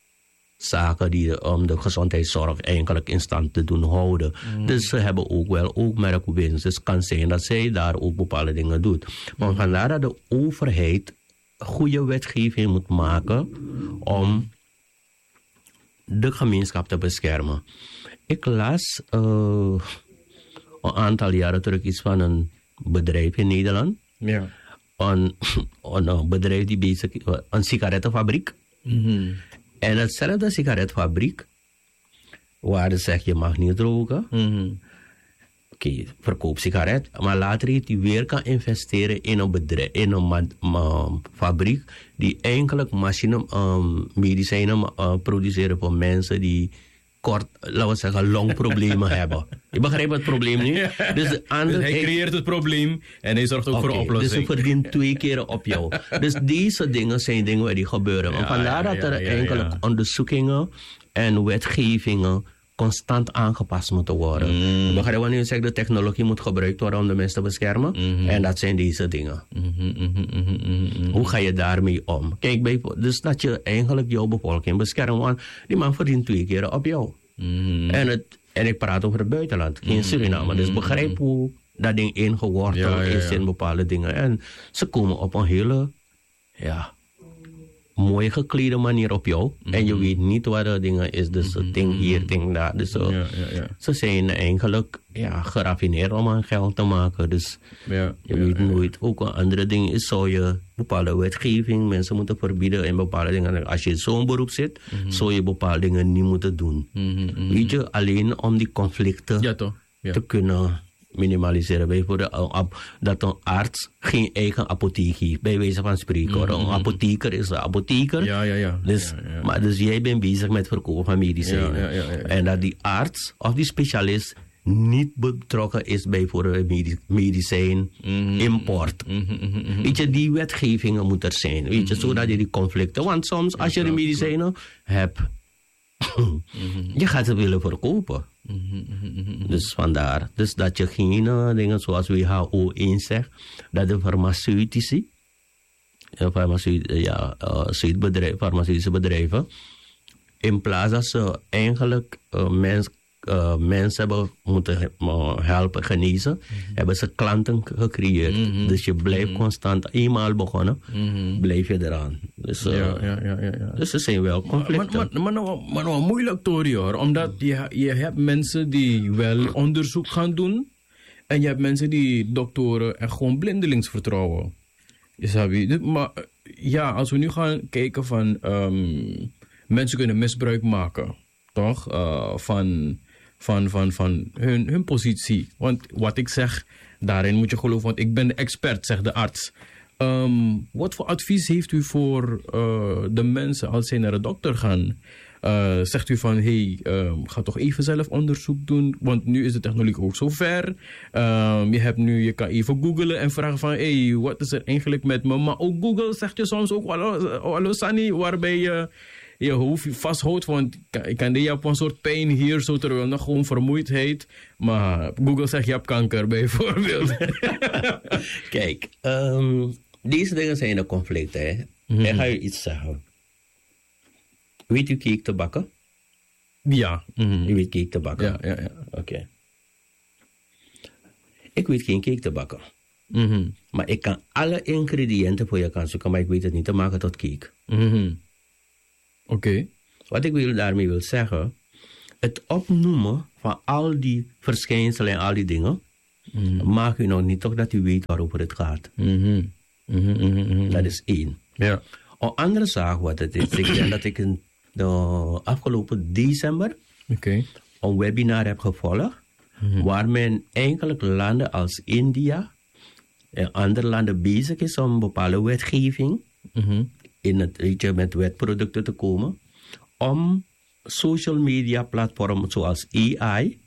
zaken die de, om de gezondheidszorg eigenlijk in stand te doen houden. Mm. Dus ze hebben ook wel ook merkwinst. Dus het kan zijn dat zij daar ook bepaalde dingen doet. Maar mm. vandaar dat de overheid goede wetgeving moet maken om de gemeenschap te beschermen. Ik las uh, een aantal jaren terug iets van een bedrijf in Nederland. Ja. Een, een bedrijf die bezig is, een sigarettenfabriek. Mm-hmm. En hetzelfde sigarettenfabriek, waar ze zegt je mag niet roken. Mm-hmm. Oké, okay, verkoop sigaret. Maar later heeft hij weer kan investeren in een bedrijf, in een ma- ma- fabriek die eigenlijk machine, um, medicijnen uh, produceren voor mensen die kort, laten we zeggen, longproblemen hebben. Je begrijpt het probleem nu? Ja. Dus, de andere, Dus hij creëert het probleem en hij zorgt ook okay, voor oplossing. Dus hij verdient twee keer op jou. Dus deze dingen zijn dingen die gebeuren. Ja, vandaar ja, dat er ja, ja, eigenlijk ja. onderzoekingen en wetgevingen constant aangepast moeten worden. Mm. Begrijp wanneer je zegt de technologie moet gebruikt worden om de mensen te beschermen? Mm-hmm. En dat zijn deze dingen. Mm-hmm, mm-hmm, mm-hmm. Hoe ga je daarmee om? Kijk, bij, dus dat je eigenlijk jouw bevolking beschermt. Want die man verdient twee keer op jou. Mm-hmm. En, het, en ik praat over het buitenland, geen Suriname. Dus begrijp hoe dat ding ingeworteld ja, ja, ja. is in bepaalde dingen. En ze komen op een hele, ja, mooie geklede manier op jou. Mm-hmm. En je weet niet wat de dingen is. Dus mm-hmm. ding hier, ding daar. Dus uh, ja, ja, ja. ze zijn eigenlijk ja, geraffineerd om aan geld te maken. Dus Ja, je ja, weet ja. nooit. Ook een andere ding is, zou je bepaalde wetgeving mensen moeten verbieden in bepaalde dingen. Als je in zo'n beroep zit, mm-hmm. zou je bepaalde dingen niet moeten doen. Mm-hmm, mm-hmm. Weet je, alleen om die conflicten Ja, toch? Ja. te kunnen minimaliseren. Bijvoorbeeld dat een arts geen eigen apotheek heeft, bij wijze van spreken. Mm-hmm. Een apotheker is een apotheker. Ja, ja, ja. Dus, ja, ja. Maar dus jij bent bezig met verkopen van medicijnen. Ja, ja, ja, ja, ja. En dat die arts of die specialist niet betrokken is bij bijvoorbeeld medi- medicijn, mm-hmm. import. Mm-hmm, mm-hmm. Weet je, die wetgevingen moet er zijn. Weet je, mm-hmm. zodat je die conflicten... Want soms, als je de medicijnen hebt, mm-hmm. je gaat ze willen verkopen. Mm-hmm, mm-hmm. Dus vandaar. Dus dat je geen uh, dingen zoals W H O één zegt, dat de farmaceutici, uh, farmaceut, uh, ja, uh, bedrijf, farmaceutische bedrijven, in plaats dat ze eigenlijk uh, mens, uh, mensen hebben moeten uh, helpen genezen, mm-hmm. hebben ze klanten gecreëerd. Mm-hmm. Dus je blijft mm-hmm. constant, eenmaal begonnen, mm-hmm. blijf je eraan. Dus, uh, ja, ja, ja, ja, ja. dus er zijn wel conflicten. Maar, maar, maar, nou, maar nou moeilijk, Tori, hoor. Omdat je, je hebt mensen die wel onderzoek gaan doen. En je hebt mensen die doktoren echt gewoon blindelings vertrouwen. Je maar ja, als we nu gaan kijken van... Um, mensen kunnen misbruik maken, toch? Uh, van van, van, van hun, hun positie. Want wat ik zeg, daarin moet je geloven. Want ik ben de expert, zegt de arts. Um, wat voor advies heeft u voor uh, de mensen als zij naar de dokter gaan? Uh, zegt u van, hé, hey, um, ga toch even zelf onderzoek doen, want nu is de technologie ook zo ver. Um, je, hebt nu, je kan even googlen en vragen van, hé, hey, wat is er eigenlijk met me? Maar ook Google zegt je soms ook, hallo Sani, waarbij je je hoofd vasthoudt, want ik kan die op een soort pijn hier, zo terwijl nog gewoon vermoeidheid. Maar Google zegt, je hebt kanker, bijvoorbeeld. Kijk, um, deze dingen zijn een conflict, hè. Mm-hmm. Ik ga je iets zeggen. Weet u cake te bakken? Ja. Mm-hmm. Je weet cake te bakken? Ja, ja, ja. Oké. Okay. Ik weet geen cake te bakken. Mm-hmm. Maar ik kan alle ingrediënten voor je kan zoeken, maar ik weet het niet te maken tot cake. Mm-hmm. Oké. Okay. Wat ik wil, daarmee wil zeggen, het opnoemen van al die verschijnselen en al die dingen, mm-hmm. maakt u nog niet toch dat u weet waarover het gaat. Mm-hmm. Mm-hmm, mm-hmm. Dat is één. Ja. Een andere zaak wat het is, ik denk dat ik in de afgelopen december okay. een webinar heb gevolgd, mm-hmm. waar men eigenlijk landen als India en andere landen bezig is om een bepaalde wetgeving mm-hmm. in het rijtje met wetproducten te komen, om social media platforms zoals A I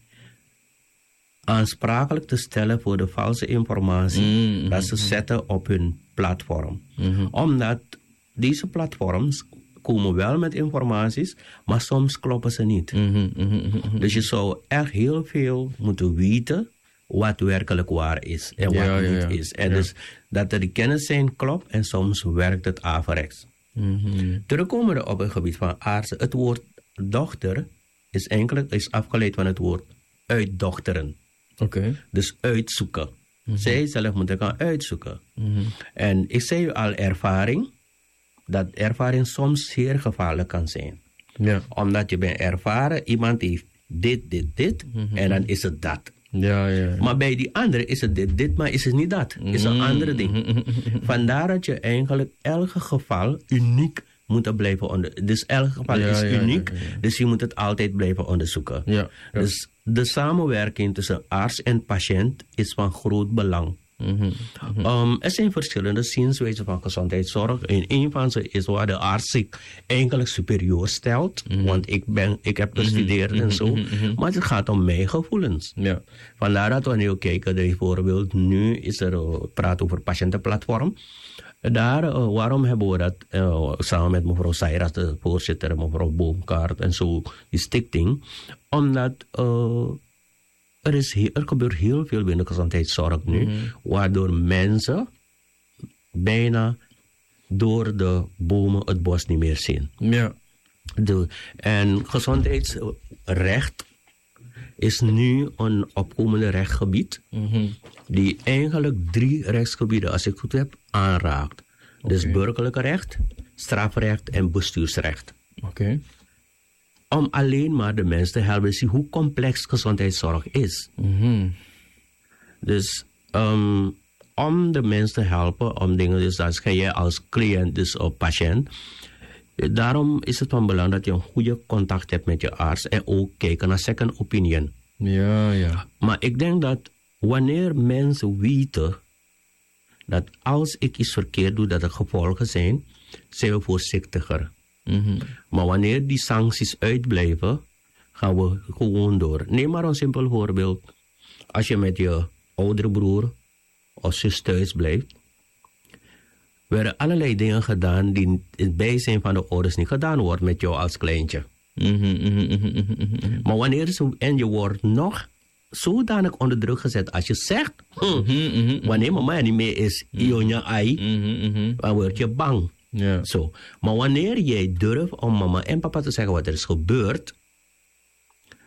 aansprakelijk te stellen voor de valse informatie mm-hmm. dat ze zetten op hun platform. Mm-hmm. Omdat deze platforms komen wel met informaties, maar soms kloppen ze niet. Mm-hmm, mm-hmm. Dus je zou echt heel veel moeten weten wat werkelijk waar is en ja, wat ja, niet ja. is. En ja. dus dat er de kennis zijn klopt en soms werkt het averechts. Mm-hmm. Terugkomen op het gebied van artsen. Het woord dochter is eigenlijk is afgeleid van het woord uitdochteren. Okay. Dus uitzoeken. Mm-hmm. Zij zelf moeten gaan uitzoeken. Mm-hmm. En ik zei u al ervaring, dat ervaring soms zeer gevaarlijk kan zijn. Ja. Omdat je bent ervaren, iemand heeft dit, dit, dit, mm-hmm. en dan is het dat. Ja, ja, ja. Maar bij die andere is het dit, dit, maar is het niet dat. Is een Mm-hmm. andere ding. Vandaar dat je eigenlijk elk geval uniek moet blijven onderzoeken. Dus elk geval ja, is ja, uniek, ja, ja, ja. dus je moet het altijd blijven onderzoeken. Ja, ja. Dus de samenwerking tussen arts en patiënt is van groot belang. Mm-hmm. Mm-hmm. Um, er zijn verschillende zienswijzen van gezondheidszorg. En een van ze is waar de arts zich eigenlijk superieur stelt. Mm-hmm. Want ik, ben, ik heb gestudeerd mm-hmm. en zo. Mm-hmm. Maar het gaat om mijn gevoelens. Ja. Vandaar dat wanneer we kijken, bijvoorbeeld nu is er uh, praat over patiëntenplatform. Daar, uh, waarom hebben we dat uh, samen met mevrouw Sayras, de voorzitter, mevrouw Boomkaart en zo, die stichting. Omdat uh, er, is he- er gebeurt heel veel binnen de gezondheidszorg nu, mm-hmm. waardoor mensen bijna door de bomen het bos niet meer zien. Ja. De, en gezondheidsrecht is nu een opkomende rechtsgebied, Mm-hmm. die eigenlijk drie rechtsgebieden, als ik het goed heb, aanraakt. Okay. Dus burgerlijke recht, strafrecht en bestuursrecht. Oké. Okay. Om alleen maar de mensen te helpen zien hoe complex gezondheidszorg is. Mm-hmm. Dus um, om de mensen te helpen, om dingen, dus als jij als cliënt, dus of patiënt, daarom is het van belang dat je een goede contact hebt met je arts en ook kijken naar second opinion. Ja, ja. Maar ik denk dat wanneer mensen weten dat als ik iets verkeerd doe, dat er gevolgen zijn, zijn we voorzichtiger. Mm-hmm. Maar wanneer die sancties uitblijven, gaan we gewoon door. Neem maar een simpel voorbeeld. Als je met je oudere broer of zus thuis blijft, werden allerlei dingen gedaan die in het bijzijn van de ouders niet gedaan worden met jou als kleintje. Mm-hmm, mm-hmm, mm-hmm. Maar wanneer ze, en je wordt nog zodanig onder druk gezet als je zegt, hm, mm-hmm, mm-hmm. wanneer mama niet meer is, ionia ai, Mm-hmm, mm-hmm. dan word je bang. Ja. Zo. Maar wanneer jij durft om mama en papa te zeggen wat er is gebeurd,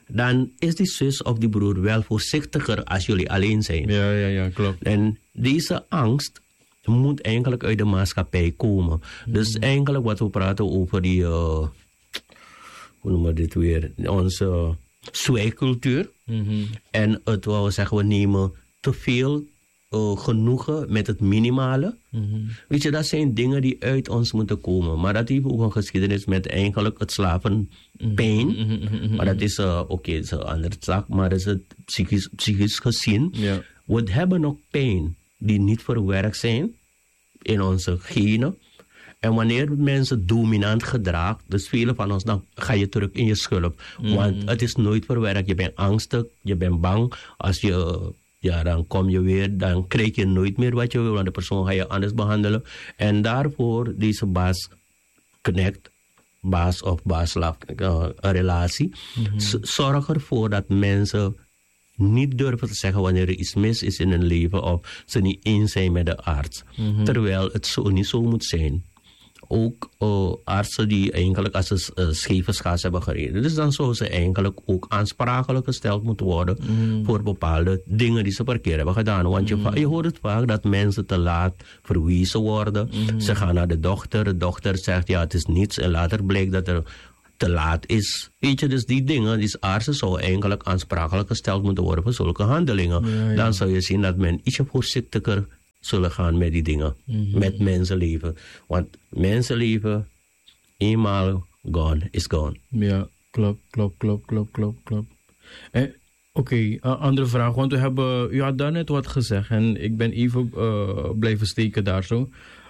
dan is die zus of die broer wel voorzichtiger als jullie alleen zijn. Ja, ja, ja, klopt. En deze angst moet eigenlijk uit de maatschappij komen. Mm. Dus eigenlijk wat we praten over die, uh, hoe noemen we dit weer, onze uh, zwijgcultuur. Mm-hmm. En het, wat we zeggen, we nemen te veel uh, genoegen met het minimale. Mm-hmm. Weet je, dat zijn dingen die uit ons moeten komen. Maar dat heeft ook een geschiedenis met eigenlijk het slapen pijn. Mm-hmm. Maar dat is, uh, oké, okay, het is een andere zaak, maar dat is het psychisch, psychisch gezien. Yeah. We hebben nog pijn die niet verwerkt zijn in onze genen. En wanneer mensen dominant gedragen, dus velen van ons, dan ga je terug in je schulp. Mm. Want het is nooit verwerkt. Je bent angstig, je bent bang. Als je, ja, dan kom je weer, dan krijg je nooit meer wat je wil, want de persoon ga je anders behandelen. En daarvoor deze baas connect, baas of baaslap, uh, relatie, mm-hmm. Z- zorg ervoor dat mensen niet durven te zeggen wanneer er iets mis is in hun leven of ze niet eens zijn met de arts. Mm-hmm. Terwijl het zo niet zo moet zijn. Ook uh, artsen die eigenlijk als ze uh, scheve schaats hebben gereden. Dus dan zouden ze eigenlijk ook aansprakelijk gesteld moeten worden mm. voor bepaalde dingen die ze per keer hebben gedaan. Want je, mm. je hoort het vaak dat mensen te laat verwezen worden. Mm. Ze gaan naar de dokter, de dokter zegt ja het is niets en later blijkt dat er te laat is. Weet je, dus die dingen, die artsen zouden eigenlijk aansprakelijk gesteld moeten worden voor zulke handelingen. Ja, ja. Dan zou je zien dat men ietsje voorzichtiger zullen gaan met die dingen. Mm-hmm. Met mensenleven. Want mensenleven, eenmaal gone, is gone. Ja, klopt, klopt, klopt, klopt, klopt, klopt. Eh, Oké, okay, uh, andere vraag. Want we hebben, u had daarnet wat gezegd en ik ben even uh, blijven steken daar zo.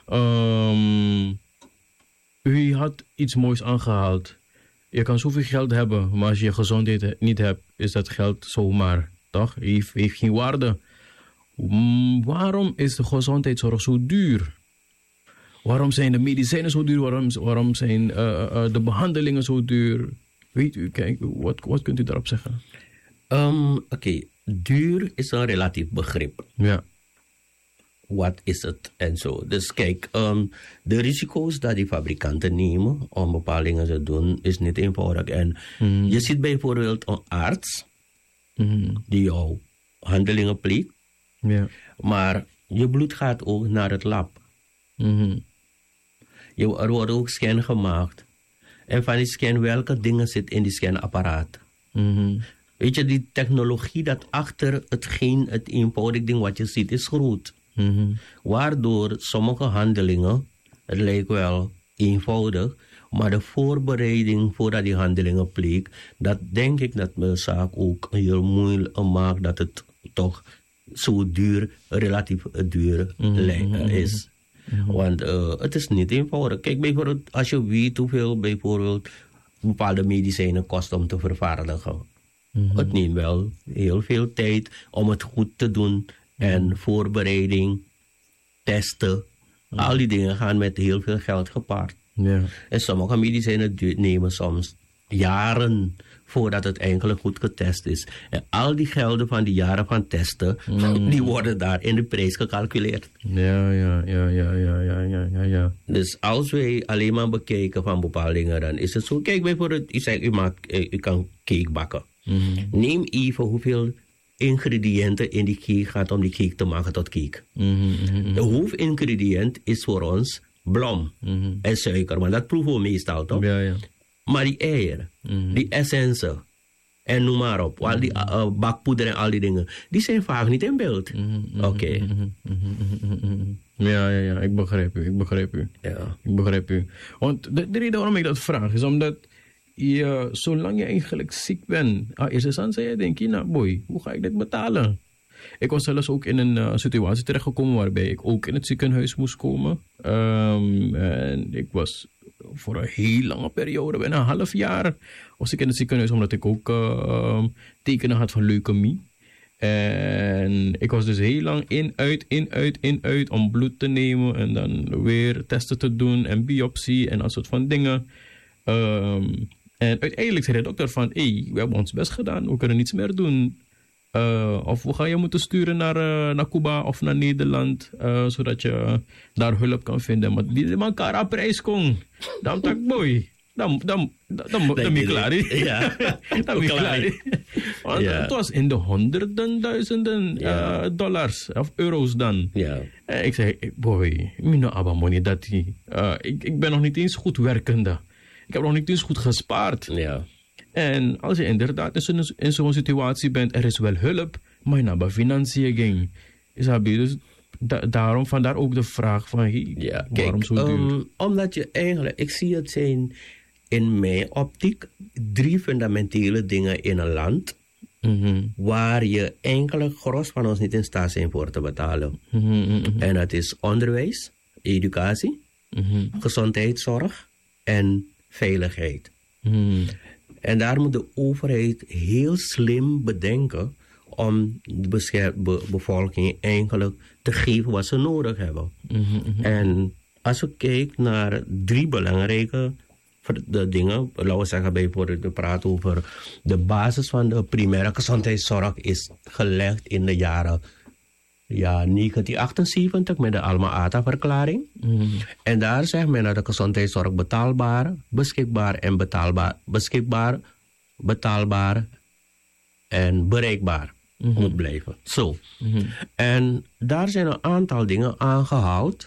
Um, u had iets moois aangehaald. Je kan zoveel geld hebben, maar als je gezondheid niet hebt, is dat geld zomaar, toch? Heeft, heeft geen waarde. Mm, waarom is de gezondheidszorg zo duur? Waarom zijn de medicijnen zo duur? Waarom, waarom zijn uh, uh, de behandelingen zo duur? Weet u, kijk, wat, wat kunt u daarop zeggen? Um, Oké, okay. Duur is een relatief begrip. Ja. Wat is het en zo. Dus kijk, um, de risico's dat die fabrikanten nemen om bepaalde dingen te doen, is niet eenvoudig. En mm. je ziet bijvoorbeeld een arts mm. die jouw handelingen pleegt. Ja. Maar je bloed gaat ook naar het lab. Mm-hmm. Je, er wordt ook scan gemaakt. En van die scan, welke dingen zitten in die scanapparaat? Mm-hmm. Weet je, die technologie dat achter hetgeen, het eenvoudig ding wat je ziet, is groot. Mm-hmm. Waardoor sommige handelingen, het lijkt wel eenvoudig, maar de voorbereiding voordat die handelingen pleegt, dat denk ik dat de zaak ook heel moeilijk maakt dat het toch zo duur, relatief duur mm-hmm. is. Mm-hmm. Want uh, het is niet eenvoudig. Kijk, bijvoorbeeld, als je weet hoeveel bijvoorbeeld bepaalde medicijnen kosten om te vervaardigen. Mm-hmm. Het neemt wel heel veel tijd om het goed te doen. En voorbereiding, testen, mm-hmm. al die dingen gaan met heel veel geld gepaard. Yeah. En sommige medicijnen nemen soms jaren voordat het eigenlijk goed getest is. En al die gelden van die jaren van testen, mm. die worden daar in de prijs gecalculeerd. Ja, ja, ja, ja, ja, ja, ja, ja, ja. Dus als wij alleen maar bekijken van bepaalde dingen, dan is het zo. Kijk bijvoorbeeld, u zegt, u, maakt, u kan cake bakken. Mm. Neem even hoeveel ingrediënten in die cake gaat om die cake te maken tot cake. Mm-hmm, mm-hmm. De hoofdingrediënt is voor ons blom mm-hmm. en suiker, maar dat proeven we meestal toch? Ja, ja. Maar die eieren, mm-hmm. die essentie en noem maar op, al die uh, bakpoeder en al die dingen, die zijn vaak niet in beeld. Mm-hmm. Oké. Okay. Mm-hmm. Mm-hmm. Ja, ja, ja, ik begrijp u, ik begrijp u. Ja. Ik begrijp u. Want de, de reden waarom ik dat vraag is omdat je, zolang je eigenlijk ziek bent, ah, eerst eens aan zei je, denk je, nou boy, hoe ga ik dit betalen? Ik was zelfs ook in een uh, situatie terechtgekomen waarbij ik ook in het ziekenhuis moest komen. Um, en ik was voor een heel lange periode, bijna een half jaar, was ik in het ziekenhuis omdat ik ook uh, tekenen had van leukemie. En ik was dus heel lang in, uit, in, uit, in, uit om bloed te nemen en dan weer testen te doen en biopsie en dat soort van dingen. Um, en uiteindelijk zei de dokter van, hé, hey, we hebben ons best gedaan, we kunnen niets meer doen. Uh, of we gaan je moeten sturen naar, uh, naar Cuba of naar Nederland, uh, zodat je daar hulp kan vinden. Maar die man kan prijs kon. Dan tak boy. dan, dan, dan, dan, dan ben je klaar. Ja, dan ben je klaar. Want Ja. het was in de honderden duizenden Ja. uh, dollars of euro's dan. Ja. En ik zei, boy, mino abamoni dat die. Uh, ik, ik ben nog niet eens goed werkende. Ik heb nog niet eens goed gespaard. Ja. En als je inderdaad in zo'n, in zo'n situatie bent, er is wel hulp, maar je hebt financiën ging. Dus da, daarom, vandaar ook de vraag van, hey, Ja, waarom kijk, zo duur? um, omdat je eigenlijk, ik zie het zijn in mijn optiek drie fundamentele dingen in een land Mm-hmm. waar je eigenlijk gros van ons niet in staat zijn voor te betalen. Mm-hmm. En dat is onderwijs, educatie, Mm-hmm. gezondheidszorg en veiligheid. Mm-hmm. En daar moet de overheid heel slim bedenken om de bescher- be- bevolking eigenlijk te geven wat ze nodig hebben. Mm-hmm. En als we kijken naar drie belangrijke ver- de dingen, laten we zeggen bijvoorbeeld, we praten over de basis van de primaire gezondheidszorg is gelegd in de jaren ja, negentien achtenzeventig met de Alma-Ata-verklaring. Mm-hmm. En daar zegt men dat de gezondheidszorg betaalbaar, beschikbaar en betaalbaar, beschikbaar, betaalbaar en bereikbaar Mhm. moet blijven. Zo. Mm-hmm. En daar zijn een aantal dingen aangehaald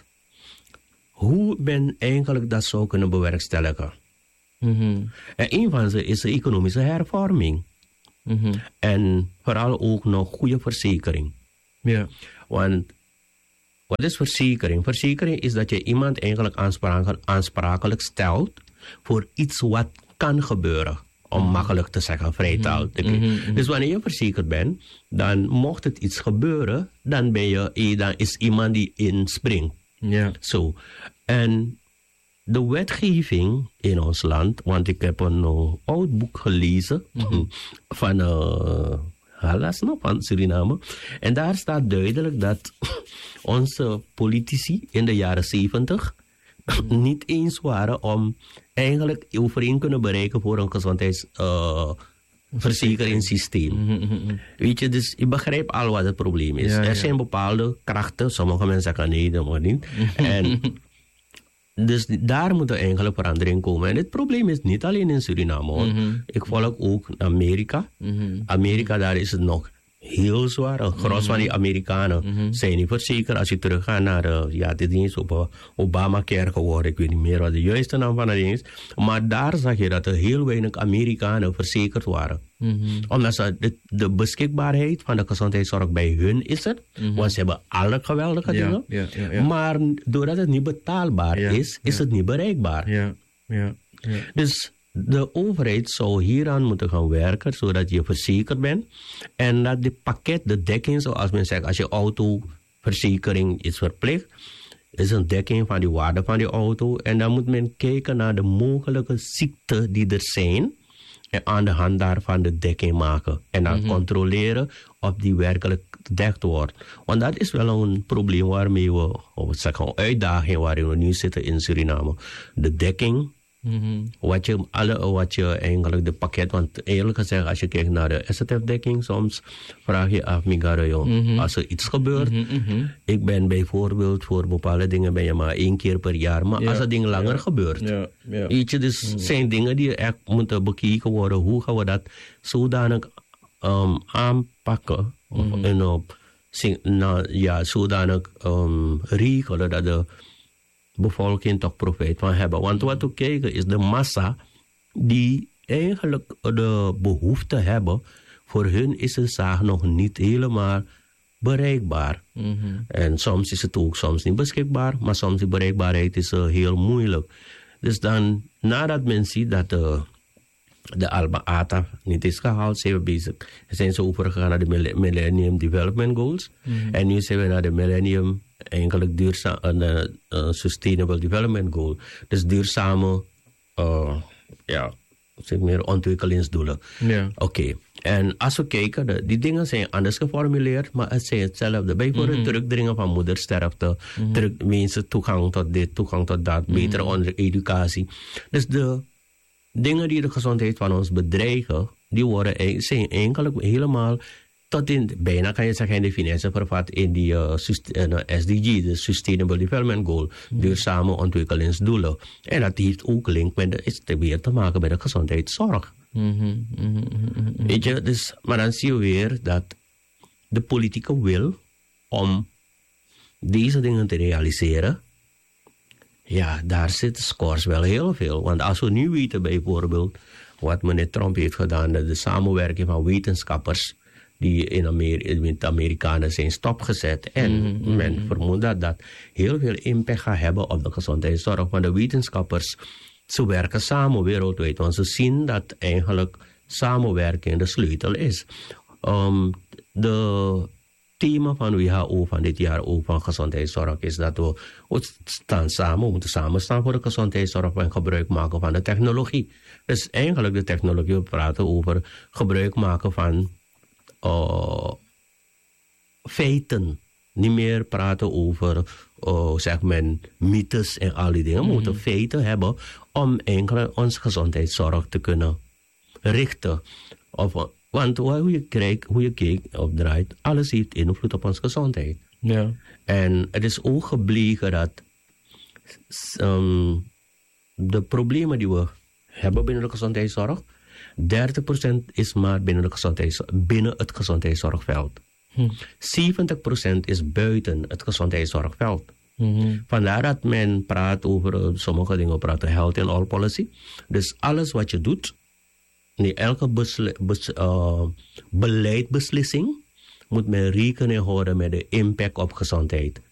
hoe men eigenlijk dat zou kunnen bewerkstelligen. Mm-hmm. En een van ze is de economische hervorming. Mm-hmm. En vooral ook nog goede verzekering. Ja. Want wat is verzekering? Verzekering is dat je iemand eigenlijk aansprakelijk, aansprakelijk stelt voor iets wat kan gebeuren. Om makkelijk te zeggen, vrijtaal. Mhm. Dus wanneer je verzekerd bent, dan mocht het iets gebeuren, dan, ben je, eh, dan is iemand die inspringt. Ja. Zo. En de wetgeving in ons land, want ik heb een uh, oud boek gelezen van uh, Halas, no, van Suriname. En daar staat duidelijk dat onze politici in de jaren zeventig niet eens waren om eigenlijk overeen kunnen bereiken voor een gezondheidsverzekeringssysteem. Uh, Mm-hmm. Weet je, dus ik begrijp al wat het probleem is. Ja, er ja. zijn bepaalde krachten, sommige mensen zeggen nee, dat mag niet. En dus daar moet er eigenlijk verandering komen. En dit probleem is niet alleen in Suriname hoor. Mhm. Ik volg ook Amerika. Mm-hmm. Amerika, daar is het nog heel zwaar. Een gros van die Amerikanen Mhm. zijn niet verzekerd. Als je teruggaat naar, uh, ja, dit is op uh, Obamacare geworden. Ik weet niet meer wat de juiste naam van het ding is. Maar daar zag je dat er heel weinig Amerikanen verzekerd waren. Mm-hmm. Omdat ze de, de beschikbaarheid van de gezondheidszorg bij hun is er. Want ze hebben alle geweldige Ja, dingen. ja, ja, ja. Maar doordat het niet betaalbaar Ja, is, is ja. het niet bereikbaar. Ja, ja, ja. Dus de overheid zou hieraan moeten gaan werken, zodat je verzekerd bent. En dat de pakket, de dekking, zoals men zegt, als je autoverzekering is verplicht, is een dekking van de waarde van die auto. En dan moet men kijken naar de mogelijke ziekten die er zijn. En aan de hand daarvan de dekking maken. En dan Mhm. controleren of die werkelijk gedekt wordt. Want dat is wel een probleem waarmee we, of het zeggen, een uitdaging waarin we nu zitten in Suriname. De dekking. Mm-hmm. Wat je, alle, wat je eigenlijk de pakket, want eerlijk gezegd, als je kijkt naar de S T F-dekking, soms vraag je af, Migaro, Mhm. als er iets gebeurt. Mm-hmm. Ik ben bijvoorbeeld voor bepaalde dingen ben je maar één keer per jaar, maar Ja, als dat ding langer ja, gebeurt. Ja, ja. Weet je, dus zijn dingen die echt moeten bekeken worden. Hoe gaan we dat zodanig um, aanpakken? Of Mhm. en op, zin- nou, ja, zodanig um, regelen dat de bevolking toch profijt van hebben. Want wat we kijken is de massa die eigenlijk de behoefte hebben. Voor hun is de zaak nog niet helemaal bereikbaar. Mm-hmm. En soms is het ook soms niet beschikbaar, maar soms de bereikbaarheid is uh, heel moeilijk. Dus dan, nadat men ziet dat de, de Alma-Ata niet is gehaald, zijn we bezig. Zijn ze overgegaan naar de Mille- Millennium Development Goals. Mhm. En nu zijn we naar de Millennium, eigenlijk duurzaam, uh, uh, Sustainable Development Goal. Dus duurzame, uh, ja, zeg maar, ontwikkelingsdoelen. Ja. Oké, okay. En als we kijken, de, die dingen zijn anders geformuleerd, maar het zijn hetzelfde. Bijvoorbeeld Mhm. terugdringen van moedersterfte, Mhm. terug, mensen toegang tot dit, toegang tot dat, betere onder educatie. Dus de dingen die de gezondheid van ons bedreigen, die worden, ei- zijn eigenlijk helemaal tot in, bijna kan je zeggen in de financiën vervat in die uh, sust- uh, S D G, de Sustainable Development Goal, mm-hmm. duurzame ontwikkelingsdoelen. En dat heeft ook link met de, is te weer te maken met de gezondheidszorg. Mm-hmm. Mm-hmm. Weet je, dus, maar dan zie je weer dat de politieke wil om deze dingen te realiseren, ja, daar zitten scores wel heel veel. Want als we nu weten bijvoorbeeld wat meneer Trump heeft gedaan, de samenwerking van wetenschappers die in Amerika, met de Amerikanen zijn stopgezet. En mm-hmm. men vermoedt dat dat heel veel impact gaat hebben op de gezondheidszorg. Want de wetenschappers, ze werken samen wereldwijd. Want ze zien dat eigenlijk samenwerking de sleutel is. Um, de thema van W H O van dit jaar ook van gezondheidszorg is dat we, we staan samen, we moeten samen staan voor de gezondheidszorg en gebruik maken van de technologie. Dus eigenlijk de technologie, we praten over gebruik maken van uh, feiten. Niet meer praten over uh, zeg men, mythes en al die dingen. We mm-hmm. moeten feiten hebben om eigenlijk onze gezondheidszorg te kunnen richten. Of, want hoe je kijkt, hoe je kijkt of draait, alles heeft invloed op onze gezondheid. Ja. En het is ook gebleken dat um, de problemen die we hebben binnen de gezondheidszorg, dertig procent is maar binnen, de gezondheidszorg, binnen het gezondheidszorgveld. Hm. zeventig procent is buiten het gezondheidszorgveld. Mm-hmm. Vandaar dat men praat over uh, sommige dingen, praten health and all policy. Dus alles wat je doet, nee, elke besli- bes- uh, beleidbeslissing moet men rekening houden met de impact op gezondheid.